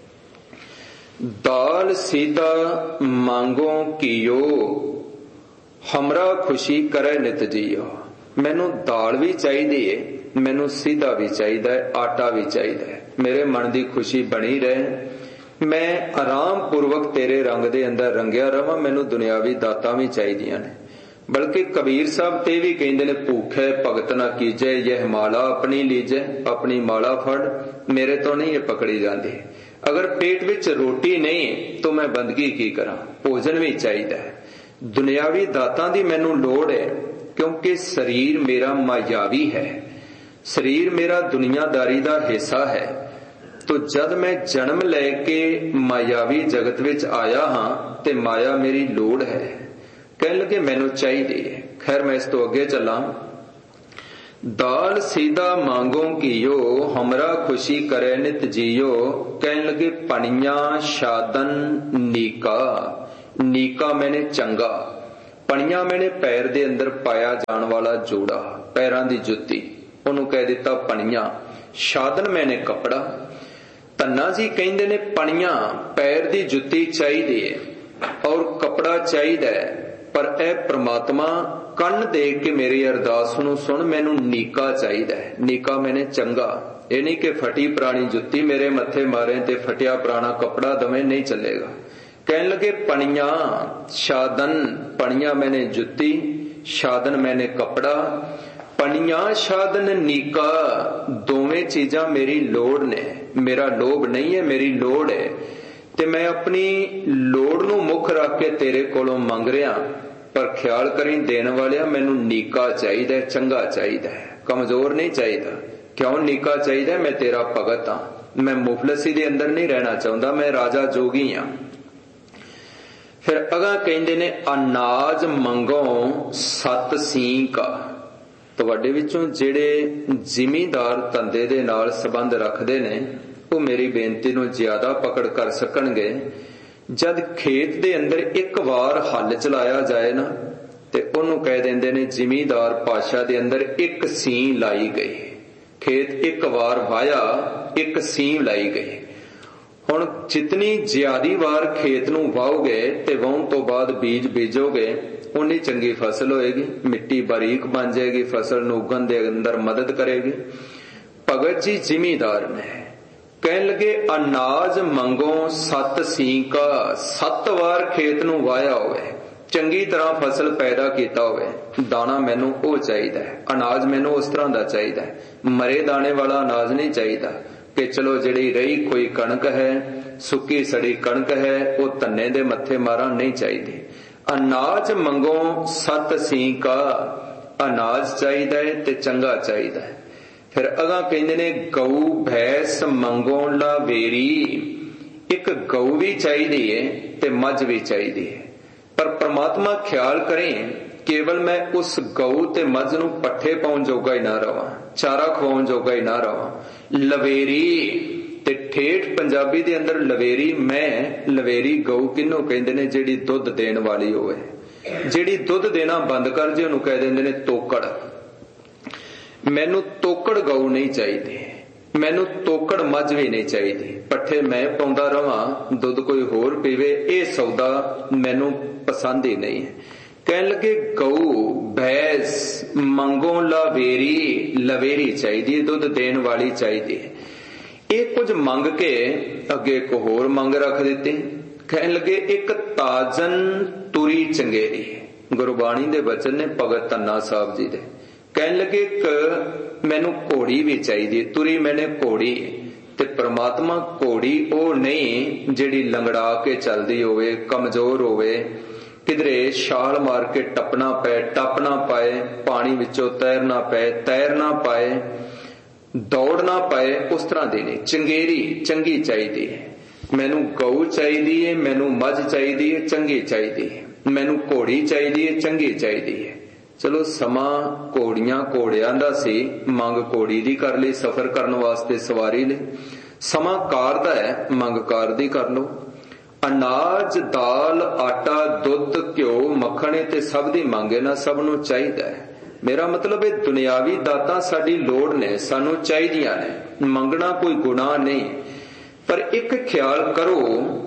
दाल सीधा मांगो कियो, हमरा खुशी करे नित जियो। मैनू दाल भी चाहिए है, मैनू सीधा भी चाहिए है, आटा भी चाहिए है। मेरे मन की खुशी बनी रहे, मैं आराम पूर्वक तेरे रंग दे अंदर रंगिया रवां। मैनू दुनियावी दातां भी चाहिए ने। बल्कि कबीर साहब ते भी कहंदे ने भूखे भगत ना कीजे, यह माला अपनी लीजे। अपनी माला फड़, मेरे तो नहीं ये पकड़ी जाती। अगर पेट विच रोटी नहीं तो मैं बंदगी की करा, भोजन भी चाहिए है। दुनियावी दातां दी मैनू लोड़ है क्योंकि शरीर मेरा मायावी है। ਸਰੀਰ ਮੇਰਾ ਦੁਨੀਆਦਾਰੀ ਦਾ ਹਿੱਸਾ ਹੈ। ਤੋ ਜਦ ਮੈਂ ਜਨਮ ਲੈ ਕੇ ਮਾਇਆਵੀ ਜਗਤ ਵਿੱਚ ਆਇਆ ਹਾਂ ਤੇ ਮਾਇਆ ਮੇਰੀ ਲੋੜ ਹੈ। ਕਹਿਣ ਲੱਗੇ ਮੈਨੂੰ ਚਾਹੀਦੀ ਹੈ। ਖੈਰ ਮੈਂ ਇਸ ਤੋਂ ਅੱਗੇ ਚੱਲਾਂ। ਦਾਲ ਸੀਦਾ ਮੰਗੋ ਕੀਓ, ਹਮਰਾ ਖੁਸ਼ੀ ਕਰੇ ਨਿਤ ਜੀਓ। ਕਹਿਣ ਲੱਗੇ ਪਣੀਆਂ ਸ਼ਾਦਨ ਨੀਕਾ, ਨੀਕਾ ਮੈਨੇ ਚੰਗਾ, ਪਣੀਆਂ ਮੈਨੇ ਪੈਰ ਦੇ ਅੰਦਰ ਪਾਇਆ ਜਾਣ ਵਾਲਾ ਜੋੜਾ, ਪੈਰਾਂ ਦੀ ਜੁੱਤੀ, ਉਹਨੂੰ ਕਹਿ ਦਿੱਤਾ ਪਣੀਆਂ। ਸ਼ਾਦਨ ਮੈਨੇ ਕੱਪੜਾ। ਧੰਨਾ ਜੀ ਕਹਿੰਦੇ ਨੇ ਪਣੀਆਂ ਪੈਰ ਦੀ ਜੁੱਤੀ ਚਾਹੀਦੀ ਹੈ ਔਰ ਕੱਪੜਾ ਚਾਹੀਦਾ ਹੈ, ਪਰ ਇਹ ਪ੍ਰਮਾਤਮਾ ਕੰਨ ਦੇ ਕੇ ਮੇਰੀ ਅਰਦਾਸ ਨੂੰ ਸੁਣ, ਮੈਨੂੰ ਨੀਕਾ ਚਾਹੀਦਾ ਹੈ। ਨੀਕਾ ਮੈਨੇ ਚੰਗਾ, ਇਹ ਨਹੀਂ ਕਿ ਫਟੀ ਪੁਰਾਣੀ ਜੁੱਤੀ ਮੇਰੇ ਮੱਥੇ ਮਾਰੇ ਤੇ ਫਟਿਆ ਪੁਰਾਣਾ ਕੱਪੜਾ ਦਵੇਂ, ਨਹੀਂ ਚੱਲੇਗਾ। ਕਹਿਣ ਲੱਗੇ ਪਣੀਆਂ ਸ਼ਾਦਨ, ਪਣੀਆਂ ਮੈਨੇ ਜੁੱਤੀ, ਸ਼ਾਦਨ ਮੈਨੇ ਕੱਪੜਾ। ਪਣੀਆਂ ਸ਼ਾਦਨ ਨੀਕਾ, ਦੋਵੇਂ ਚੀਜ਼ਾਂ ਮੇਰੀ ਲੋੜ ਨੇ। ਮੇਰਾ ਲੋਭ ਨਹੀਂ ਹੈ, ਮੇਰੀ ਲੋੜ ਹੈ। ਤੇ ਮੈਂ ਆਪਣੀ ਲੋੜ ਨੂੰ ਮੁੱਖ ਰੱਖ ਕੇ ਤੇਰੇ ਕੋਲੋਂ ਮੰਗ ਰਿਹਾ, ਪਰ ਖਿਆਲ ਕਰੀ ਦੇਣ ਵਾਲਿਆ ਮੈਨੂੰ ਨੀਕਾ ਚਾਹੀਦਾ, ਚੰਗਾ ਚਾਹੀਦਾ, ਕਮਜ਼ੋਰ ਨਹੀਂ ਚਾਹੀਦਾ। ਕਿਉਂ ਨੀਕਾ ਚਾਹੀਦਾ? ਮੈਂ ਤੇਰਾ ਭਗਤ ਹਾਂ, ਮੈਂ ਮੁਫਲਸੀ ਦੇ ਅੰਦਰ ਨਹੀਂ ਰਹਿਣਾ ਚਾਹੁੰਦਾ, ਮੈਂ ਰਾਜਾ ਜੋਗੀ ਹਾਂ। ਫਿਰ ਅਗਾਂ ਕਹਿੰਦੇ ਨੇ ਅਨਾਜ ਮੰਗੋ ਸਤ ਸੀਂਕਾ। ਤੁਹਾਡੇ ਵਿੱਚੋਂ ਜਿਹੜੇ ਜ਼ਿਮੀਂਦਾਰ ਧੰਦੇ ਦੇ ਨਾਲ ਸੰਬੰਧ ਰੱਖਦੇ ਨੇ ਉਹ ਮੇਰੀ ਬੇਨਤੀ ਨੂੰ ਜ਼ਿਆਦਾ ਪਕੜ ਕਰ ਸਕਣਗੇ। ਜਦ ਖੇਤ ਦੇ ਅੰਦਰ ਇੱਕ ਵਾਰ ਹੱਲ ਚਲਾਇਆ ਜਾਏ ਨਾ ਤੇ ਉਹਨੂੰ ਕਹਿ ਦਿੰਦੇ ਨੇ ਜ਼ਿਮੀਂਦਾਰ ਭਾਸ਼ਾ ਦੇ ਅੰਦਰ ਇੱਕ ਸੀਂ ਲਾਈ ਗਈ। ਖੇਤ ਇੱਕ ਵਾਰ ਵਾਇਆ, ਇੱਕ ਸੀਂ ਲਾਈ ਗਈ। ਹੁਣ ਜਿਤਨੀ ਜ਼ਿਆਦੀ ਵਾਰ ਖੇਤ ਨੂੰ ਵਾਹੋਗੇ ਤੇ ਵਾਹੁਣ ਤੋਂ ਬਾਅਦ ਬੀਜ ਬੀਜੋਗੇ ਉਨੀ ਚੰਗੀ ਫਸਲ ਹੋਏਗੀ, ਮਿੱਟੀ ਬਾਰੀਕ ਬਣ ਜਾਏਗੀ, ਫਸਲ ਨੂੰ ਉਗਣ ਦੇ ਅੰਦਰ ਮਦਦ ਕਰੇਗੀ। ਭਗਤ ਜੀ ਜ਼ਿਮੀਂਦਾਰ ਨੇ। ਕਹਿਣ ਲੱਗੇ ਅਨਾਜ ਮੰਗੋ ਸੱਤ ਸੀਂਕਾ, ਸੱਤ ਵਾਰ ਖੇਤ ਨੂੰ ਵਾਹਿਆ ਹੋਵੇ, ਚੰਗੀ ਤਰ੍ਹਾਂ ਫਸਲ ਪੈਦਾ ਕੀਤਾ ਹੋਵੇ, ਦਾਣਾ ਮੈਨੂੰ ਉਹ ਚਾਹੀਦਾ ਹੈ, ਅਨਾਜ ਮੈਨੂੰ ਉਸ ਤਰ੍ਹਾਂ ਦਾ ਚਾਹੀਦਾ ਹੈ। ਮਰੇ ਦਾਣੇ ਵਾਲਾ ਅਨਾਜ ਨਹੀਂ ਚਾਹੀਦਾ ਕਿ ਚਲੋ ਜਿਹੜੀ ਰਹੀ ਕੋਈ ਕਣਕ ਹੈ, ਸੁੱਕੀ ਸੜੀ ਕਣਕ ਹੈ, ਉਹ ਧੰਨੇ ਦੇ ਮੱਥੇ ਮਾਰਾਂ, ਨਹੀਂ ਚਾਹੀਦੀ। ਅਨਾਜ ਮੰਗੋ ਸਤ ਸੀਂਕਾ, ਅਨਾਜ ਚਾਹੀਦਾ ਹੈ ਤੇ ਚੰਗਾ ਚਾਹੀਦਾ ਹੈ। ਫਿਰ ਅਗਾਂ ਕਹਿੰਦੇ ਨੇ ਗਊ ਭੈਂਸ ਮੰਗੋ ਲਾਵੇਰੀ। ਇੱਕ ਗਊ ਵੀ ਚਾਹੀਦੀ ਹੈ ਤੇ ਮੱਝ ਵੀ ਚਾਹੀਦੀ ਹੈ, ਪਰ ਪ੍ਰਮਾਤਮਾ ਖਿਆਲ ਕਰੇ ਕੇਵਲ ਮੈਂ ਉਸ ਗਊ ਤੇ ਮੱਝ ਨੂੰ ਪੱਠੇ ਪਾਉਣ ਜੋਗਾ ਹੀ ਨਾ ਰਵਾਂ, ਚਾਰਾ ਖਵਾਉਣ ਜੋਗਾ ਹੀ ਨਾ ਰਵਾਂ। ਲਵੇਰੀ ਤੇ ਠੇਠ ਪੰਜਾਬੀ ਦੇ ਅੰਦਰ ਲਵੇਰੀ, ਮੈਂ ਲਵੇਰੀ ਗਊ ਕਿਹਨੂੰ ਕਹਿੰਦੇ ਨੇ? ਜਿਹੜੀ ਦੁੱਧ ਦੇਣ ਵਾਲੀ ਹੋਵੇ। ਜਿਹੜੀ ਦੁੱਧ ਦੇਣਾ ਬੰਦ ਕਰ ਜੇ ਉਹਨੂੰ ਕਹਿ ਦਿੰਦੇ ਨੇ ਤੋਕੜ। ਮੈਨੂੰ ਤੋਕੜ ਗਊ ਨਹੀਂ ਚਾਹੀਦੀ, ਮੈਨੂੰ ਤੋਕੜ ਮੱਝ ਵੀ ਨਹੀਂ ਚਾਹੀਦੀ। ਪੱਠੇ ਮੈਂ ਪਾਉਂਦਾ ਰਵਾਂ, ਦੁੱਧ ਕੋਈ ਹੋਰ ਪੀਵੇ, ਇਹ ਸੌਦਾ ਮੈਨੂੰ ਪਸੰਦ ਹੀ ਨਹੀਂ ਹੈ। ਕਹਿਣ ਲੱਗੇ ਗਊ ਭੈਂਸ ਮੰਗੋ ਲਵੇਰੀ, ਲਵੇਰੀ ਚਾਹੀਦੀ ਹੈ, ਦੁੱਧ ਦੇਣ ਵਾਲੀ ਚਾਹੀਦੀ ਹੈ। ਇਹ ਕੁਝ ਮੰਗ ਕੇ ਅੱਗੇ ਇੱਕ ਹੋਰ ਮੰਗ ਰੱਖ ਦਿੱਤੀ। ਕਹਿਣ ਲੱਗੇ ਇੱਕ ਤਾਜਨ ਤੁਰੀ ਚੰਗੇਰੀ। ਗੁਰਬਾਣੀ ਦੇ ਬਚਨ ਨੇ ਭਗਤ ਧੰਨਾ ਸਾਹਿਬ ਜੀ ਦੇ। ਕਹਿਣ ਲੱਗੇ ਇੱਕ ਮੈਨੂੰ ਘੋੜੀ ਵੀ ਚਾਹੀਦੀ, ਤੁਰੀ ਮੈਨੇ ਘੋੜੀ। ਤੇ ਪ੍ਰਮਾਤਮਾ ਘੋੜੀ ਉਹ ਨਹੀਂ ਜਿਹੜੀ ਲੰਗੜਾ ਕੇ ਚੱਲਦੀ ਹੋਵੇ, ਕਮਜ਼ੋਰ ਹੋਵੇ, ਕਿਧਰੇ ਛਾਲ ਮਾਰ ਕੇ ਟੱਪਣਾ ਪਏ ਟੱਪ ਨਾ ਪਾਏ, ਪਾਣੀ ਵਿੱਚੋਂ ਤੈਰਨਾ ਪਏ ਤੈਰ ਨਾ ਪਾਏ, ਦੌੜ ਨਾ ਪਾਏ, ਉਸ ਤਰ੍ਹਾਂ ਦੀ ਨਹੀਂ। ਚੰਗੇਰੀ ਚੰਗੀ ਚਾਹੀਦੀ ਹੈ। ਮੈਨੂੰ ਗਊ ਚਾਹੀਦੀ ਹੈ, ਮੈਨੂੰ ਮੱਝ ਚਾਹੀਦੀ ਹੈ, ਚੰਗੀ ਚਾਹੀਦੀ ਹੈ। ਮੈਨੂੰ ਘੋੜੀ ਚਾਹੀਦੀ ਹੈ, ਚੰਗੀ ਚਾਹੀਦੀ ਹੈ। ਚਲੋ ਸਮਾਂ ਘੋੜੀਆਂ ਘੋੜਿਆਂ ਦਾ ਸੀ, ਮੰਗ ਘੋੜੀ ਦੀ ਕਰ ਲਈ ਸਫ਼ਰ ਕਰਨ ਵਾਸਤੇ, ਸਵਾਰੀ ਲਈ। ਸਮਾਂ ਕਾਰ ਦਾ ਹੈ, ਮੰਗ ਕਾਰ ਦੀ ਕਰ ਲਓ। ਅਨਾਜ ਦਾਲ ਆਟਾ ਦੁੱਧ ਘਿਓ ਮੱਖਣ ਤੇ ਸਭ ਦੀ ਮੰਗ ਹੈ ਨਾ, ਸਭ ਨੂੰ ਚਾਹੀਦਾ ਹੈ। ਮੇਰਾ ਮਤਲਬ ਇਹ ਦੁਨਿਆਵੀ ਦਾਤਾਂ ਸਾਡੀ ਲੋੜ ਨੇ, ਸਾਨੂੰ ਚਾਹੀਦੀਆਂ ਨੇ, ਮੰਗਣਾ ਕੋਈ ਗੁਨਾਹ ਨਹੀਂ। ਪਰ ਇੱਕ ਖਿਆਲ ਕਰੋ,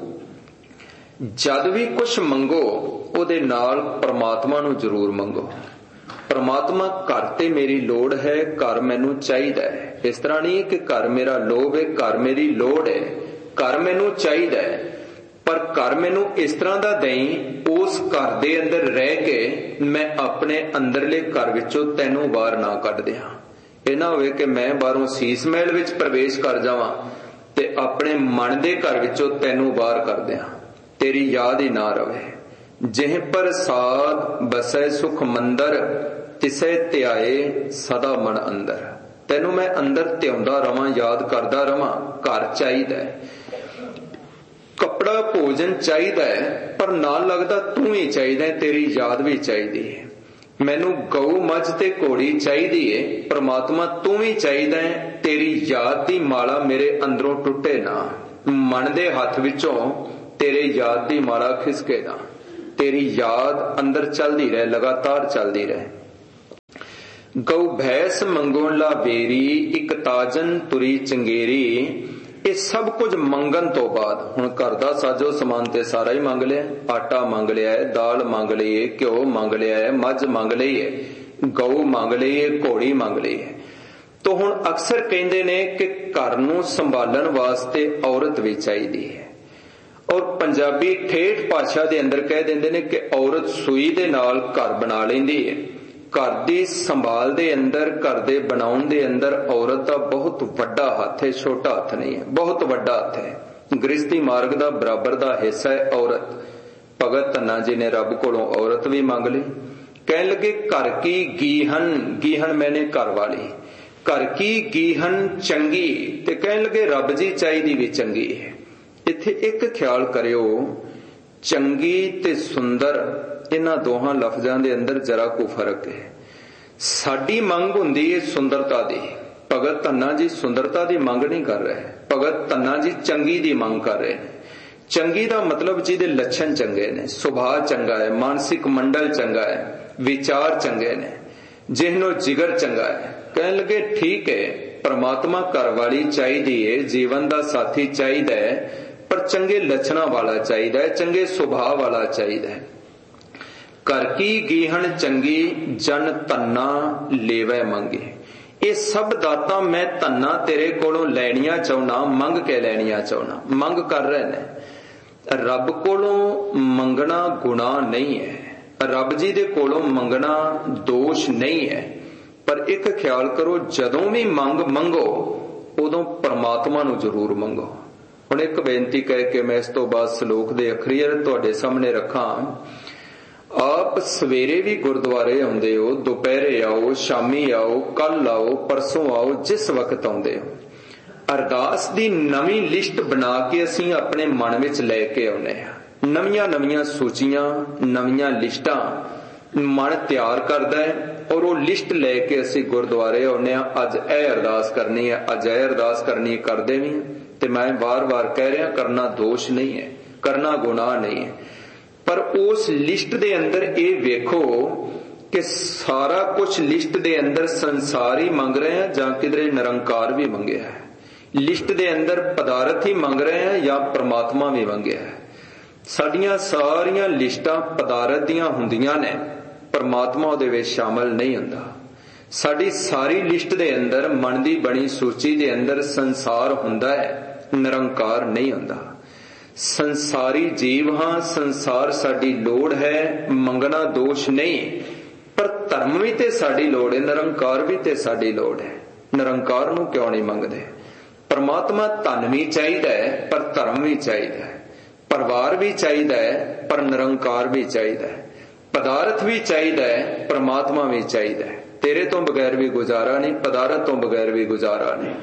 ਜਦ ਵੀ ਕੁਛ ਮੰਗੋ ਉਹਦੇ ਨਾਲ ਪ੍ਰਮਾਤਮਾ ਨੂੰ ਜ਼ਰੂਰ ਮੰਗੋ। ਪ੍ਰਮਾਤਮਾ ਘਰ ਤੇ ਮੇਰੀ ਲੋੜ ਹੈ, ਘਰ ਮੈਨੂੰ ਚਾਹੀਦਾ ਹੈ। ਇਸ ਤਰ੍ਹਾਂ ਨਹੀਂ ਕਿ ਘਰ ਮੇਰਾ ਲੋਭ ਹੈ, ਘਰ ਮੇਰੀ ਲੋੜ ਹੈ, ਘਰ ਮੈਨੂੰ ਚਾਹੀਦਾ ਹੈ, ਪਰ ਘਰ ਮੈਨੂੰ ਇਸ ਤਰ੍ਹਾਂ ਦਾ ਦੇਈਂ ਉਸ ਘਰ ਦੇ ਅੰਦਰ ਰਹਿ ਕੇ ਮੈਂ ਆਪਣੇ ਅੰਦਰਲੇ ਘਰ ਵਿੱਚੋਂ ਤੈਨੂੰ ਬਾਹਰ ਨਾ ਕੱਢ ਦਿਆਂ। ਇਹ ਨਾ ਹੋਵੇ ਕਿ ਮੈਂ ਬਾਹਰੋਂ ਸੀਸ ਮਹਿਲ ਵਿੱਚ ਪ੍ਰਵੇਸ਼ ਕਰ ਜਾਵਾਂ ਤੇ ਆਪਣੇ ਮਨ ਦੇ ਘਰ ਵਿੱਚੋਂ ਤੈਨੂੰ ਬਾਹਰ ਕਰ ਦਿਆਂ, ਤੇਰੀ ਯਾਦ ਹੀ ਨਾ ਰਵੇ। ਜਿਹ ਪ੍ਰਸਾਦ ਬਸੈ ਸੁਖ ਮੰਦਰ, ਤਿਸੈ ਧਿਆਏ ਸਦਾ ਮਨ ਅੰਦਰ। ਤੈਨੂੰ ਮੈਂ ਅੰਦਰ ਧਿਆਉਂਦਾ ਰਵਾਂ, ਯਾਦ ਕਰਦਾ ਰਵਾਂ। ਘਰ ਚਾਹੀਦਾ ਹੈ, ਕੱਪੜਾ ਭੋਜਨ ਚਾਹੀਦਾ ਹੈ, ਪਰ ਨਾਲ ਲੱਗਦਾ ਤੂੰ ਹੀ ਚਾਹੀਦਾ, ਤੇਰੀ ਯਾਦ ਵੀ ਚਾਹੀਦੀ ਹੈ। ਮੈਨੂੰ ਗਊ ਮੱਝ ਤੇ ਘੋੜੀ ਚਾਹੀਦੀ ਏ, ਪ੍ਰਮਾਤਮਾ ਤੂੰ ਵੀ ਚਾਹੀਦਾ ਹੈ, ਤੇਰੀ ਯਾਦ ਦੀ ਮਾਲਾ ਮੇਰੇ ਅੰਦਰੋਂ ਟੁੱਟੇ ਨਾ। ਮਨ ਦੇ ਹੱਥ ਵਿੱਚੋਂ ਤੇਰੇ ਯਾਦ ਦੀ ਮਾਲਾ ਖਿਸਕੇ ਨਾ, ਤੇਰੀ ਯਾਦ ਅੰਦਰ ਚੱਲਦੀ ਰਹੇ, ਲਗਾਤਾਰ ਚੱਲਦੀ ਰਹੇ। ਗਊ ਭੈਂਸ ਮੰਗਣ ਲਾ ਬੇਰੀ, ਇੱਕ ਤਾਜਨ ਤੁਰੀ ਚੰਗੇਰੀ। ਇਹ ਸਭ ਕੁਝ ਮੰਗਣ ਤੋਂ ਬਾਅਦ ਹੁਣ ਘਰ ਦਾ ਸਾਜੋ ਸਮਾਨ ਤੇ ਸਾਰਾ ਹੀ ਮੰਗ ਲਿਆ, ਆਟਾ ਮੰਗ ਲਿਆ ਹੈ, ਦਾਲ ਮੰਗ ਲਈ ਹੈ, ਘਿਓ ਮੰਗ ਲਿਆ ਹੈ, ਮੱਝ ਮੰਗ ਲਈ ਹੈ, ਗਊ ਮੰਗ ਲਈ ਹੈ, ਘੋੜੀ ਮੰਗ ਲਈ ਹੈ। ਤੋ ਹੁਣ ਅਕਸਰ ਕਹਿੰਦੇ ਨੇ ਕਿ ਘਰ ਨੂੰ ਸੰਭਾਲਣ ਵਾਸਤੇ ਔਰਤ ਵੀ ਚਾਹੀਦੀ ਹੈ, ਔਰ ਪੰਜਾਬੀ ਠੇਠ ਭਾਸ਼ਾ ਦੇ ਅੰਦਰ ਕਹਿ ਦਿੰਦੇ ਨੇ ਕਿ ਔਰਤ ਸੂਈ ਦੇ ਨਾਲ ਘਰ ਬਣਾ ਲੈਂਦੀ ਹੈ। ਘਰ ਦੀ ਸੰਭਾਲ ਦੇ ਅੰਦਰ, ਘਰ ਦੇ ਬਣਾਉਣ ਦੇ ਅੰਦਰ ਔਰਤ ਦਾ ਬਹੁਤ ਵੱਡਾ ਹੱਥ ਹੈ, ਛੋਟਾ ਹੱਥ ਨਹੀਂ ਹੈ, ਬਹੁਤ ਵੱਡਾ ਹੱਥ ਹੈ। ਗ੍ਰਸਤੀ ਮਾਰਗ ਦਾ ਬਰਾਬਰ ਦਾ ਹਿੱਸਾ ਹੈ ਔਰਤ। ਭਗਤ ਧੰਨਾ ਜੀ ਨੇ ਰੱਬ ਕੋਲੋਂ ਔਰਤ ਵੀ ਮੰਗ ਲਈ। ਕਹਿਣ ਲੱਗੇ ਘਰ ਕੀ ਗੀਹਨ, ਗੀਹਨ ਮੈਨੇ ਘਰ ਵਾਲੀ, ਘਰ ਕੀ ਗੀਹਨ ਚੰਗੀ, ਤੇ ਕਹਿਣ ਲੱਗੇ ਰੱਬ ਜੀ ਚਾਹੀਦੀ ਵੀ ਚੰਗੀ ਹੈ। ਇੱਥੇ ਇੱਕ ਖਿਆਲ ਕਰਿਓ, ਚੰਗੀ ਤੇ ਸੁੰਦਰ, ਇਹਨਾਂ ਦੋਹਾਂ ਲਫ਼ਜ਼ਾਂ ਦੇ ਅੰਦਰ ਜਰਾ ਕੋ ਫਰਕ ਹੈ। ਸਾਡੀ ਮੰਗ ਹੁੰਦੀ ਹੈ ਸੁੰਦਰਤਾ ਦੀ, ਭਗਤ ਧੰਨਾ ਜੀ ਸੁੰਦਰਤਾ ਦੀ ਮੰਗ ਨਹੀਂ ਕਰ ਰਹੇ, ਭਗਤ ਧੰਨਾ ਜੀ ਚੰਗੀ ਦੀ ਮੰਗ ਕਰ ਰਹੇ ਨੇ। ਚੰਗੀ ਦਾ ਮਤਲਬ ਜਿਹਦੇ ਲੱਛਣ ਚੰਗੇ ਨੇ, ਸੁਭਾਅ ਚੰਗਾ ਹੈ, ਮਾਨਸਿਕ ਮੰਡਲ ਚੰਗਾ ਹੈ, ਵਿਚਾਰ ਚੰਗੇ ਨੇ, ਜਿਹਨੋਂ ਜਿਗਰ ਚੰਗਾ ਹੈ। ਕਹਿਣ ਲੱਗੇ ਠੀਕ ਹੈ, ਪਰਮਾਤਮਾ ਘਰ ਵਾਲੀ ਚਾਹੀਦੀ ਹੈ, ਜੀਵਨ ਦਾ ਸਾਥੀ ਚਾਹੀਦਾ ਹੈ, ਪਰ ਚੰਗੇ ਲੱਛਣਾਂ ਵਾਲਾ ਚਾਹੀਦਾ ਹੈ, ਚੰਗੇ ਸੁਭਾਅ ਵਾਲਾ ਚਾਹੀਦਾ ਹੈ। ਘਰ ਕੀ ਗੀਹਣ ਚੰਗੀ, ਜਨ ਧੰਨਾ ਲੇਵੈ ਮੰਗੇ। ਇਹ ਸਭ ਦਾਤਾਂ ਮੈਂ ਧੰਨਾ ਤੇਰੇ ਕੋਲੋਂ ਲੈਣੀਆਂ ਚਾਹੁੰਦਾ, ਮੰਗ ਕੇ ਲੈਣੀਆਂ ਚਾਹੁੰਦਾ। ਮੰਗ ਕਰ ਰਹੇ ਨੇ। ਰੱਬ ਕੋਲੋਂ ਮੰਗਣਾ ਗੁਨਾਹ ਨਹੀਂ ਹੈ, ਰੱਬ ਜੀ ਦੇ ਕੋਲੋਂ ਮੰਗਣਾ ਦੋਸ਼ ਨਹੀਂ ਹੈ, ਪਰ ਇੱਕ ਖਿਆਲ ਕਰੋ, ਜਦੋਂ ਵੀ ਮੰਗ ਮੰਗੋ ਉਦੋਂ ਪਰਮਾਤਮਾ ਨੂੰ ਜ਼ਰੂਰ ਮੰਗੋ। ਹੁਣ ਇੱਕ ਬੇਨਤੀ ਕਹਿ ਕੇ ਮੈਂ ਇਸ ਤੋਂ ਬਾਅਦ ਸ਼ਲੋਕ ਦੇ ਅਖਰੀਰ ਤੁਹਾਡੇ ਸਾਹਮਣੇ ਰੱਖਾਂ। ਆਪ ਸਵੇਰੇ ਵੀ ਗੁਰਦੁਆਰੇ ਆਉਂਦੇ ਹੋ, ਦੁਪਹਿਰੇ ਆਓ, ਸ਼ਾਮੀ ਆਓ, ਕੱਲ ਆਓ, ਪਰਸੋਂ ਆਓ, ਜਿਸ ਵਕਤ ਆਉਂਦੇ ਹੋ, ਅਰਦਾਸ ਦੀ ਨਵੀਂ ਲਿਸਟ ਬਣਾ ਕੇ ਅਸੀਂ ਆਪਣੇ ਮਨ ਵਿੱਚ ਲੈ ਕੇ ਆਉਨੇ ਹਾਂ। ਨਵੀਆਂ ਨਵੀਆਂ ਸੂਚੀਆਂ, ਨਵੀਆਂ ਲਿਸਟਾਂ ਮਨ ਤਿਆਰ ਕਰਦਾ ਹੈ, ਔਰ ਉਹ ਲਿਸਟ ਲੈ ਕੇ ਅਸੀਂ ਗੁਰਦੁਆਰੇ ਆਉਨੇ ਹਾਂ। ਅੱਜ ਇਹ ਅਰਦਾਸ ਕਰਨੀ ਹੈ, ਅੱਜ ਇਹ ਅਰਦਾਸ ਕਰਨੀ ਹੈ, ਕਰਦੇ ਵੀ। ਤੇ ਮੈਂ ਵਾਰ-ਵਾਰ ਕਹਿ ਰਿਹਾ, ਕਰਨਾ ਦੋਸ਼ ਨਹੀਂ ਹੈ, ਕਰਨਾ ਗੁਨਾਹ ਨਹੀਂ ਹੈ, ਪਰ ਉਸ ਲਿਸਟ ਦੇ ਅੰਦਰ ਇਹ ਵੇਖੋ ਕਿ ਸਾਰਾ ਕੁਝ ਲਿਸਟ ਦੇ ਅੰਦਰ ਸੰਸਾਰ ਹੀ ਮੰਗ ਰਹੇ ਹਾਂ ਜਾਂ ਕਿਧਰੇ ਨਿਰੰਕਾਰ ਵੀ ਮੰਗਿਆ ਹੈ। ਲਿਸਟ ਦੇ ਅੰਦਰ ਪਦਾਰਥ ਹੀ ਮੰਗ ਰਹੇ ਹਾਂ ਜਾਂ ਪਰਮਾਤਮਾ ਵੀ ਮੰਗਿਆ ਹੈ। ਸਾਡੀਆਂ ਸਾਰੀਆਂ ਲਿਸਟਾਂ ਪਦਾਰਥ ਦੀਆਂ ਹੁੰਦੀਆਂ ਨੇ, ਪਰਮਾਤਮਾ ਉਹਦੇ ਵਿੱਚ ਸ਼ਾਮਲ ਨਹੀਂ ਹੁੰਦਾ। ਸਾਡੀ ਸਾਰੀ ਲਿਸਟ ਦੇ ਅੰਦਰ, ਮਨ ਦੀ ਬਣੀ ਸੂਚੀ ਦੇ ਅੰਦਰ ਸੰਸਾਰ ਹੁੰਦਾ ਹੈ, ਨਿਰੰਕਾਰ ਨਹੀਂ ਹੁੰਦਾ। ਸੰਸਾਰੀ ਜੀਵ ਹਾਂ, ਸੰਸਾਰ ਸਾਡੀ ਲੋੜ ਹੈ, ਮੰਗਣਾ ਦੋਸ਼ ਨਹੀਂ, ਪਰ ਧਰਮ ਵੀ ਤੇ ਸਾਡੀ ਲੋੜ ਹੈ, ਨਿਰੰਕਾਰ ਵੀ ਤੇ ਸਾਡੀ ਲੋੜ ਹੈ। ਨਿਰੰਕਾਰ ਨੂੰ ਕਿਉਂ ਨਹੀਂ ਮੰਗਦੇ? ਪਰਮਾਤਮਾ ਧਨ ਵੀ ਚਾਹੀਦਾ ਹੈ, ਪਰ ਧਰਮ ਵੀ ਚਾਹੀਦਾ ਹੈ, ਪਰਿਵਾਰ ਵੀ ਚਾਹੀਦਾ ਹੈ, ਪਰ ਨਿਰੰਕਾਰ ਵੀ ਚਾਹੀਦਾ ਹੈ, ਪਦਾਰਥ ਵੀ ਚਾਹੀਦਾ ਹੈ, ਪਰਮਾਤਮਾ ਵੀ ਚਾਹੀਦਾ ਹੈ। ਤੇਰੇ ਤੋਂ ਬਗੈਰ ਵੀ ਗੁਜ਼ਾਰਾ ਨਹੀਂ, ਪਦਾਰਥ ਤੋਂ ਬਗੈਰ ਵੀ ਗੁਜ਼ਾਰਾ ਨਹੀਂ।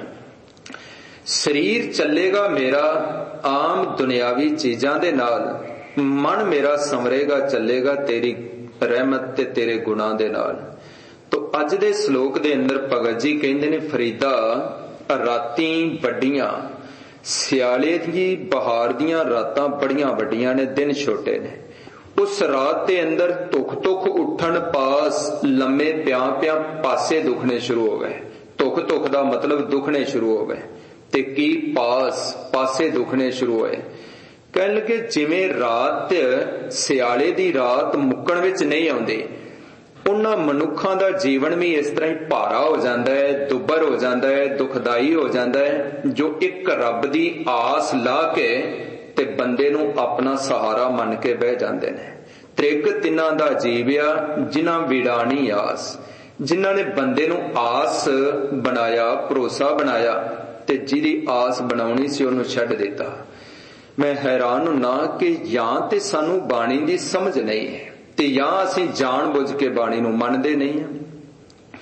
ਸਰੀਰ ਚੱਲੇਗਾ ਮੇਰਾ ਆਮ ਦੁਨਿਆਵੀ ਚੀਜ਼ਾਂ ਦੇ ਨਾਲ, ਮਨ ਮੇਰਾ ਸੰਵਰੇਗਾ ਚੱਲੇਗਾ ਤੇਰੀ ਰਹਿਮਤ ਤੇ ਤੇਰੇ ਗੁਣਾਂ ਦੇ ਨਾਲ। ਤੋ ਅੱਜ ਦੇ ਸ਼ਲੋਕ ਦੇ ਅੰਦਰ ਭਗਤ ਜੀ ਕਹਿੰਦੇ ਨੇ, ਫਰੀਦਾ ਰਾਤੀ ਵੱਡੀਆਂ, ਸਿਆਲੇ ਦੀ ਬਹਾਰ ਦੀਆਂ ਰਾਤਾਂ ਬੜੀਆਂ ਵੱਡੀਆਂ ਨੇ, ਦਿਨ ਛੋਟੇ ਨੇ। ਉਸ ਰਾਤ ਦੇ ਅੰਦਰ ਧੁੱਖ ਧੁੱਖ ਉੱਠਣ ਪਾਸ, ਲੰਮੇ ਪਿਆਂ ਪਿਆਂ ਪਾਸੇ ਦੁਖਣੇ ਸ਼ੁਰੂ ਹੋ ਗਏ। ਧੁੱਖ ਧੁੱਖ ਦਾ ਮਤਲਬ ਦੁਖਣੇ ਸ਼ੁਰੂ ਹੋ ਗਏ, ਤੇ ਕੀ ਪਾਸ, ਪਾਸੇ ਦੁਖਣੇ ਸ਼ੁਰੂ ਹੋਏ। ਕਹਿਣ ਲੱਗੇ ਜਿਵੇਂ ਰਾਤ, ਸਿਆਲੇ ਦੀ ਰਾਤ ਮੁੱਕਣ ਵਿੱਚ ਨਹੀਂ ਆਉਂਦੀ, ਉਹਨਾਂ ਮਨੁੱਖਾਂ ਦਾ ਜੀਵਨ ਵੀ ਇਸ ਤਰ੍ਹਾਂ ਹੀ ਭਾਰਾ ਹੋ ਜਾਂਦਾ ਹੈ, ਦੁੱਬਰ ਹੋ ਜਾਂਦਾ ਹੈ, ਦੁਖਦਾਈ ਹੋ ਜਾਂਦਾ ਹੈ, ਜੋ ਇੱਕ ਰੱਬ ਦੀ ਆਸ ਲਾ ਕੇ ਤੇ ਬੰਦੇ ਨੂੰ ਆਪਣਾ ਸਹਾਰਾ ਮੰਨ ਕੇ ਬਹਿ ਜਾਂਦੇ ਨੇ। ਤ੍ਰਿਗ ਤਿੰਨਾਂ ਦਾ ਜੀਵਿਆ ਜਿਨ੍ਹਾਂ ਵਿਡਾਣੀ ਆਸ, ਜਿਨ੍ਹਾਂ ਨੇ ਬੰਦੇ ਨੂੰ ਆਸ ਬਣਾਇਆ, ਭਰੋਸਾ ਬਣਾਇਆ, ਤੇ ਜਿਹਦੀ ਆਸ ਬਣਾਉਣੀ ਸੀ ਉਹਨੂੰ ਛੱਡ ਦਿੱਤਾ। ਮੈਂ ਹੈਰਾਨ ਹੁੰਨਾ ਕਿ ਜਾਂ ਤੇ ਸਾਨੂੰ ਬਾਣੀ ਦੀ ਸਮਝ ਨਹੀਂ ਹੈ, ਤੇ ਜਾਂ ਅਸੀਂ ਜਾਣ ਬੁੱਝ ਕੇ ਬਾਣੀ ਨੂੰ ਮੰਨਦੇ ਨਹੀਂ ਹਾਂ।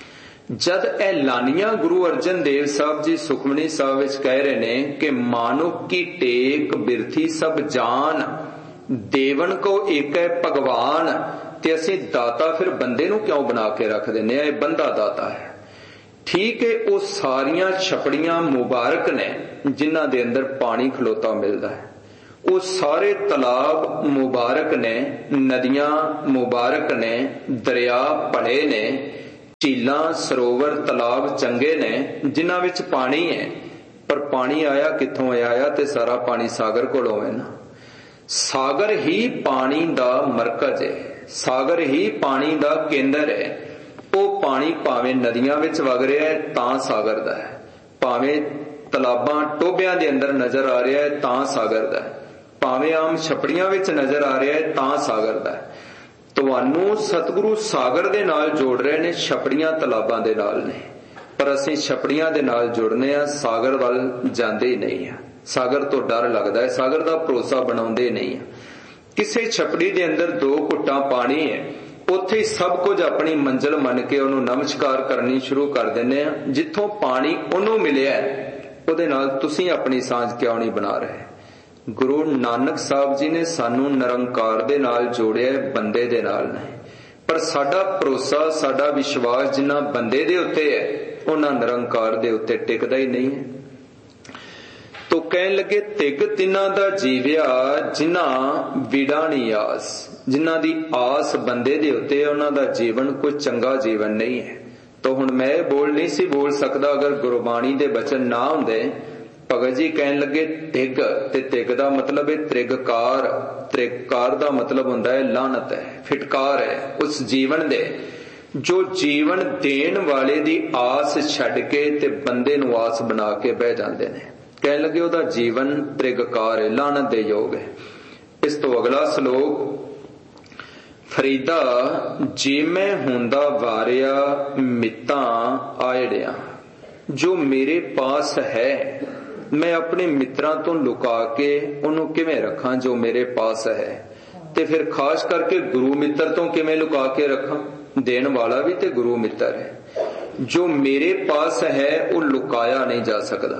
जद ऐलानियां गुरु अर्जन देव साहब जी सुखमनी साहब विच कह रहे ने कि मानुख की टेक बिरथी सब जान, देवन को एक है भगवान, ते असीं दाता फिर बंदे नूं क्यों बना के रख दिंदे आ, बंदा दाता है। ठीक है, वो सारियां छपड़ियां मुबारक ने जिन्हां दे अंदर पानी खलोता मिलदा है, वो सारे तालाब मुबारक ने, नदियां मुबारक ने, दरिया भले ने, झीलां सरोवर तालाब चंगे ने जिन्हां विच पानी है। पर पानी आया कित्थों आया, ते सारा पानी सागर कोलों है ना। सागर ही पानी दा मरकज है, सागर ही पानी दा केंद्र है। वो पानी भावें नदियां विच वग रहा है तां सागर दा है, भावें तलाबां टोबियां दे अंदर नजर आ रहा है तां सागर दा है, भावें आम छपड़ियां विच नजर आ रहा है तां सागर दा है। ਤੁਹਾਨੂੰ सतगुरु सागर दे नाल जोड़ रहे ने, छपड़ियां तलाबां दे नाल ने, पर असीं छपड़ियां दे नाल जुड़ने आ, सागर वल जांदे ही नहीं आ। सागर तो डर लगदा है, सागर दा भरोसा बनाउंदे नहीं आ। किसे छपड़ी दे अंदर दो घुट्टां पानी है, उत्थे ही सब कुछ अपनी मंजिल मन के उहनूं नमस्कार करनी शुरू कर दिंदे आ। जिथों पानी उहनूं मिलिआ उहदे नाल तुसीं अपनी सांझ क्यों नहीं बना रहे। गुरु नानक साहब जी ने सानू निरंकार दे नाल जोड़िया, बंदे दे नाल नहीं। पर साडा भरोसा, साडा विश्वास जिन्ना बंदे दे उत्ते है उन्हां निरंकार दे उत्ते टिकदा ही नहीं है। तो कहन लगे तिग तिन्हां दा जीविया जिन्हां विड़ा नहीं आस, जिन्हां दी आस बंदे दे उत्ते है उन्हां दा जीवन कोई चंगा जीवन नहीं है। तो हुण मैं बोल नहीं सी बोल सकदा अगर गुरबाणी दे बचन ना हुंदे। भगत जी कहन लगे तिग, ते तिग दा मतलब है त्रिगकार, त्रिगकार दा मतलब हुंदा है लानत है, फिटकार है उस जीवन दे जो जीवन देण वाले दी आस छड्ड के ते बंदे नूं आस बना के बह जांदे ने। कहन लगे उहदा जीवन त्रिगकार है, लानत दे योग है। इस तो अगला श्लोक, फरीदा जे मैं हुंदा वारिया मित्तां आयड़िया, जो मेरे पास है मैं अपने मित्रां तो लुका के उन्हों किवें रखां जो मेरे पास है। ते फिर खास करके गुरु मित्र तो किवें लुका के रखां, देण वाला भी ते गुरु मित्र है। जो मेरे पास है वो लुकाया नहीं जा सकता।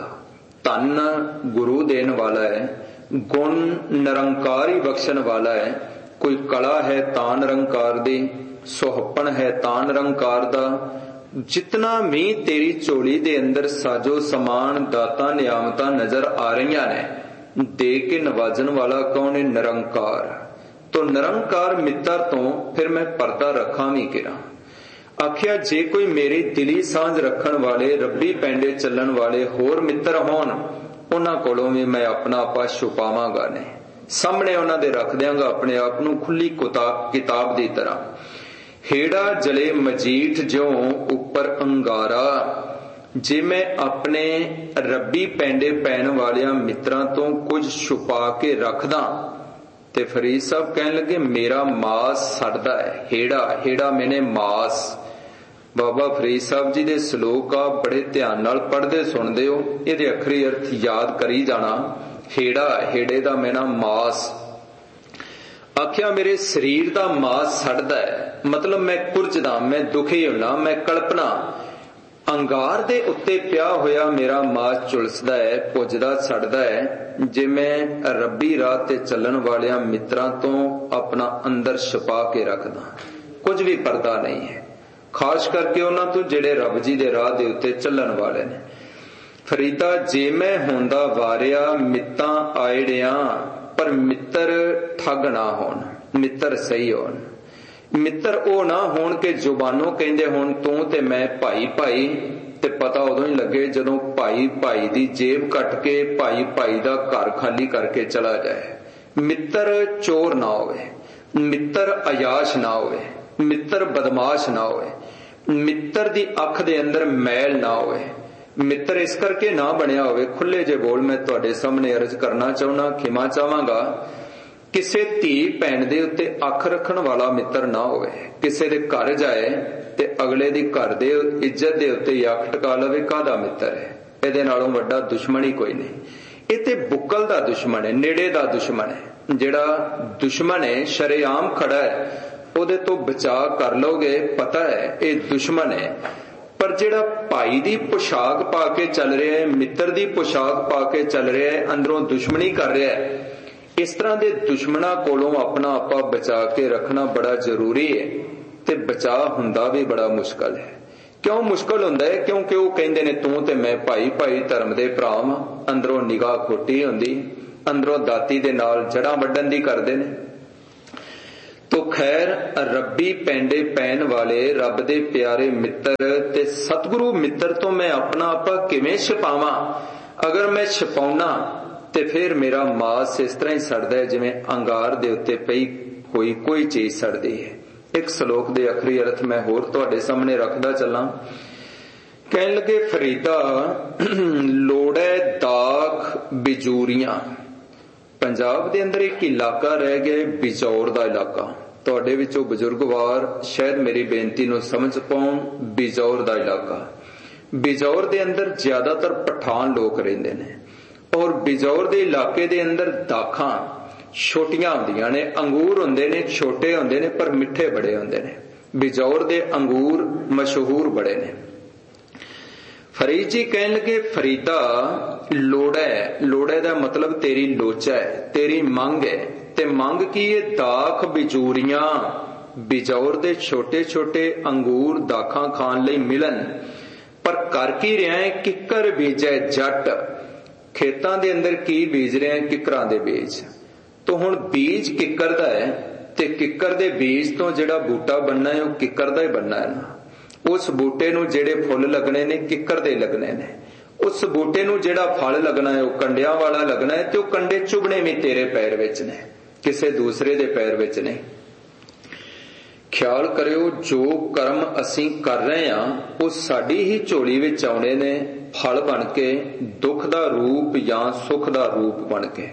धन गुरु देण वाला है, गुण निरंकार ही बख्शण वाला है। कोई कला है तां निरंकार दी, सुहपण है तां निरंकार दा। जितना भी तेरी झोली दे अंदर साजो समान दाता नियामता नजर आ रही ने, दे के नवाजन वाला कौन है? निरंकार। तो निरंकार मित्र तो फिर मैं पर्दा रखा भी किरा। आखिया जे कोई मेरी दिली सांझ रखन वाले, रब्बी पैंडे चलन वाले होर मित्र होन, उन्हां कोलों भी मैं अपना आपा छुपावांगा नहीं, सामने उन्हां दे रख दियांगा अपने आप नूं खुली किताब दी तरह। हेड़ा जले मजीठ ज्यों उपर अंगारा, जे मैं अपने रब्बी पैंडे पैन वालियां मित्रां तो कुछ छुपा के रखदा ते फरीद साहब कहन लगे मेरा मास सड़दा है। हेड़ा हेड़ा मैंने मास। बाबा फरीद साहब जी दे श्लोक आप बड़े ध्यान नाल पढ़दे सुनदे हो, इहदे अखरी अर्थ याद करी जाना। हेड़ा हेड़े दा मैना मास। आखिया मेरे शरीर दा मास सड़दा है, मतलब मैं कुरजदा, मैं दुखी होना, मैं कल्पना। अंगार दे उत्ते पिया होया मेरा मास झुलसदा है, पुजदा सड़दा है। जे मैं रब्बी राह ते चलन वालियां मित्रां तो अपना अंदर छुपा के रखदा, कुछ भी पर्दा नहीं है। खास करके उन्हां तो जेड़े रब जी दे राह दे उत्ते चलन वाले ने। फरीदा जे मैं हुंदा वारिया मित्तां आयड़ियां, पर मित्र ठग ना होन, मित्र सही होन। मित्र ओ ना होन के जुबानों कहंदे होन तू ते मैं भाई भाई, ते पता उदों ही लगे जदों भाई भाई दी जेब कट के भाई भाई दा घर खाली करके चला जाए। मित्र चोर ना होवे, मित्र अयाश ना होवे, मित्र बदमाश ना होवे, मित्र दी अख दे अंदर मैल ना होवे। मित्र इस करके ना बनिया होवे। खुले जे बोल मैं तुहाडे सामने अर्ज करना चाहना, खिमा चाहांगा। किसे धी भैन दे उत्ते अख रखण वाला मित्र ना होवे। किसे दे घर जाए ते अगले दी घर दे इज्जत दे उत्ते अख टका लवे, काहदा मित्र है? इहदे नालों वड्डा दुश्मन ही कोई नहीं। इह ते बुक्कल दा दुश्मन है, नेड़े दा दुश्मन है। जिहड़ा दुश्मन है शरेआम खड़ा है, ओहदे तो बचा कर लोगे, पता है ये दुश्मन है। पर जिहड़ा भाई दी पोशाक पा के चल रहा है, मित्र दी पोशाक पा के चल रहा है, अंदरों दुश्मनी कर रहा है, इस तरह के दुश्मनों कोलों अपना आपा बचा के रखना बड़ा जरूरी है। ते बचा हुंदा भी बड़ा मुश्किल है। क्यों मुश्किल हुंदा है? क्योंकि वो कहंदे ने तू ते मैं भाई भाई धर्म दे भरा वां, अंदरों निगाह खोटी हुंदी, अंदरों दाती दे नाल जड़ां वड्डण दी करदे ने। तो खैर रब्बी पैंडे पैन वाले रब दे प्यारे मित्र ते सतगुरु मित्र तो मैं अपना आपा किवें छपावां? अगर मैं छपाउना ते फिर मेरा मास इस तरह ही सड़दा है जिवें अंगार दे उत्ते पई होई कोई चीज सड़दी है। एक श्लोक दे आखिरी अर्थ मैं होर तुहाडे सामने रखदा चलां। कहण लगे फरीदा लोड़े दाख बिजूरियां। पंजाब दे अंदर एक इलाका रह गया बिजौर दा इलाका। तुहाडे विचों बजुर्गवार शायद मेरी बेनती नूं समझ पाउण। बिजौर दा इलाका, बिजौर दे अंदर ज्यादातर पठान लोग रहिंदे ने और बिजौर दे इलाके दे अंदर दाखां छोटियां हुंदियां ने, अंगूर हुंदे ने, छोटे हुंदे ने पर मिठे बड़े हुंदे ने। बिजौर दे अंगूर मशहूर बड़े ने। फरीद जी कहन लगे फरीदा लोड़ा है, लोड़े दा मतलब तेरी लोचा है, तेरी मंग है। ते मंग की ये दाख बिजूरियां, बिजौर दे छोटे छोटे अंगूर दाखां खान लई मिलन, पर कर की रहा है किकर बीजै जट। खेतां दे अंदर की बीज रहे हैं? किकरां दे बीज। तो हुण बीज किकर दा है ते किकर दे बीज तो जिहड़ा बूटा बनना है वो किकर दा ही बनना है ना। उस बूटे नूं जिहड़े फुल लगने ने किकर दे लगने ने, उस बूटे नूं जिहड़ा फल लगना है वो कंडियां वाला लगना है, ते वो कंडे चुभने भी तेरे पैर विच ने, किसे दूसरे दे पैर विच नहीं। ख्याल करियो जो कर्म असीं कर रहे हां वो साडी ही झोली विच आउणे ने, फल बन के, दुख दा रूप या सुख दा रूप बन के।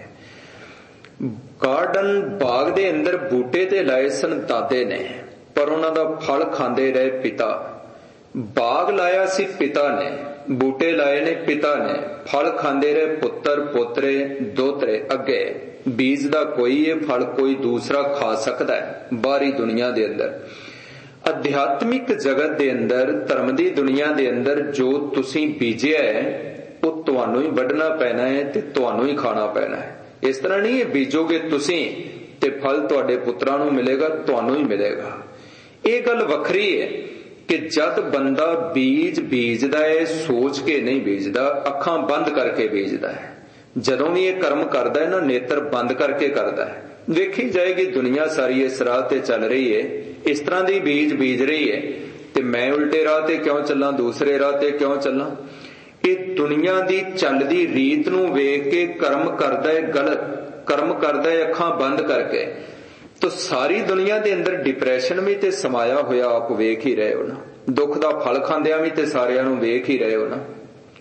गार्डन बाग दे अंदर बूटे ते लाए सन दादे ने, पर उन्हां दा फल खांदे रहे पिता। बाग लाया सी पिता ने, बूटे लाए ने पिता ने, फल खांदे रहे पुत्र पोतरे दोतरे अगे। बीज दा कोई है, फल कोई दूसरा खा सकदा है। बाहरी दुनिया दे अंदर, अध्यात्मिक जगत दे अंदर, धर्म दी दुनिया दे अंदर जो तुसीं बीजिया है वो तुहानूं ही वड्ढना पैना है ते तुहानूं ही खाना पैना है। इस तरह नहीं है बीजोगे तुसीं ते फल तुहाडे पुत्रां नूं मिलेगा, तुहानूं ही मिलेगा। ये गल वखरी है कि जद बंदा बीज बीजदा है सोच के नहीं बीजदा, अखां बंद करके बीजदा है। जदों भी ये कर्म करदा है ना, नेत्र बंद करके करदा है। देखी जाएगी दुनिया सारी इस राह ते चल रही है, इस तरह दी बीज बीज रही है, ते मैं उल्टे राह ते क्यों चलां, दूसरे राह ते क्यों चलां? ये दुनिया दी चलदी रीत नूं वेख के कर्म करदा है, गलत कर्म करदा है अखां बंद करके। तो सारी दुनिया दे अंदर डिप्रेशन भी ते समाया होया आप वेख ही रहे हो ना, दुख दा फल खांदियां भी ते सारियां नूं वेख ही रहे हो ना।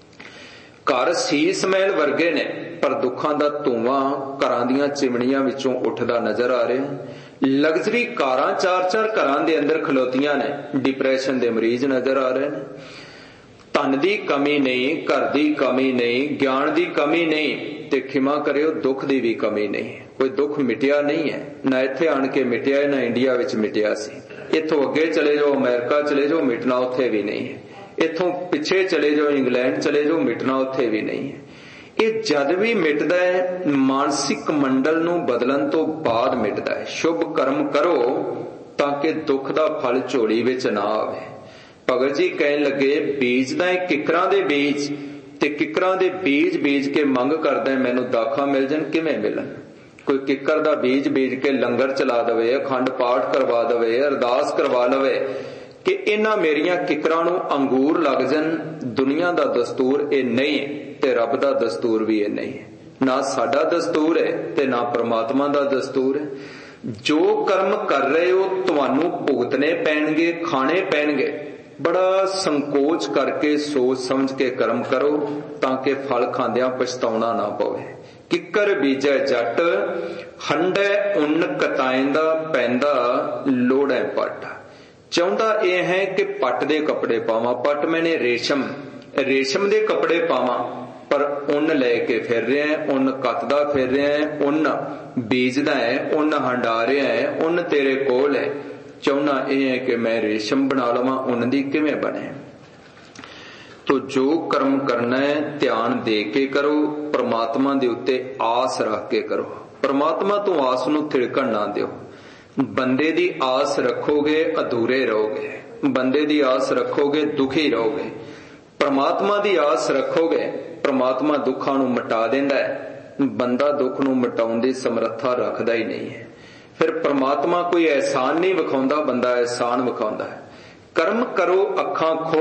घर सीस महल वर्गे ने पर दुखां दा धुआं घरां दीयां चिमनियां विचों उठदा नजर आ रहा। लग्जरी कारां चार चार घरां दे अंदर खलोतियां ने, डिप्रेशन दे मरीज नजर आ रहे ने। धन दी कमी नहीं, घर दी कमी नहीं, ज्ञान दी कमी नहीं, ते खिमा करियो दुख दी भी कमी नहीं। कोई दुख मिटिया नहीं है, ना इत्थे आण के मिटिया है, ना इंडिया विच मिटिया सी। इत्थों अगे चले जाओ अमेरिका चले जाओ, मिटना उत्थे भी नहीं है। इत्थों पिछे चले जाओ इंग्लैंड चले जाओ, मिटना उत्थे भी नहीं है। ये जद भी मिटदा है मानसिक मंडल नूं बदलन तो बाद मिटदा है। शुभ कर्म करो ताकि दुख दा फल झोली विच ना आवे। भगत जी कहन लगे बीजदा है किकरां दे बीज, ते किकरां दे बीज बीज के मंग करदा है मैनूं दाखां मिल जाण, किवें मिलन? कोई किकर दा बीज बीज के लंगर चला दवे, अखंड पाठ करवा दवे, अरदास करवा लवे कि इन्हां मेरियां किकरां नूं अंगूर लग जाण। दुनिया दा दस्तूर ये नहीं ते रब दा दस्तूर भी ये नहीं है। ना साडा दस्तूर है ते ना परमात्मा दा दस्तूर है। जो कर्म कर रहे हो तुहानूं भुगतने पैणगे, खाने पैणगे। बड़ा संकोच करके सोच समझ के कर्म करो ताकि फल खांदियां पछताउणा ना पवे। किकर बीजै जट हंडै उन्न कताइंदा पैंदा लोड़ै पट। चाहुंदा यह है कि पट दे कपड़े पावां, पट मैंने रेशम, रेशम दे कपड़े पावां, पर उन्न लेके फिर रहा है, उन्न कतदा फिर रहा है, उन्न बीजदा है, उन्न हंडा रहा है, उन्न तेरे कोल है। चाहुंदा यह है कि मैं रेशम बना लवां, उन्न दी किवें बने? ਤੋ ਜੋ ਕਰਮ ਕਰਨਾ ਹੈ ਧਿਆਨ ਦੇ ਕੇ ਕਰੋ, ਪ੍ਰਮਾਤਮਾ ਦੇ ਉੱਤੇ ਆਸ ਰੱਖ ਕੇ ਕਰੋ। ਪ੍ਰਮਾਤਮਾ ਤੋਂ ਆਸ ਨੂੰ ਥਿੜਕਣ ਨਾ ਦਿਓ। ਬੰਦੇ ਦੀ ਆਸ ਰੱਖੋਗੇ ਅਧੂਰੇ ਰਹੋਗੇ, ਬੰਦੇ ਦੀ ਆਸ ਰੱਖੋਗੇ ਦੁਖੀ ਰਹੋਗੇ। ਪ੍ਰਮਾਤਮਾ ਦੀ ਆਸ ਰੱਖੋਗੇ, ਪ੍ਰਮਾਤਮਾ ਦੁੱਖਾਂ ਨੂੰ ਮਿਟਾ ਦਿੰਦਾ ਹੈ, ਬੰਦਾ ਦੁੱਖ ਨੂੰ ਮਿਟਾਉਣ ਦੀ ਸਮਰੱਥਾ ਰੱਖਦਾ ਹੀ ਨਹੀਂ ਹੈ। ਫਿਰ ਪ੍ਰਮਾਤਮਾ ਕੋਈ ਅਹਿਸਾਨ ਨਹੀਂ ਵਿਖਾਉਂਦਾ, ਬੰਦਾ ਅਹਿਸਾਨ ਵਿਖਾਉਂਦਾ ਹੈ। ਕਰਮ ਕਰੋ ਅੱਖਾਂ ਖੋਲ੍ਹ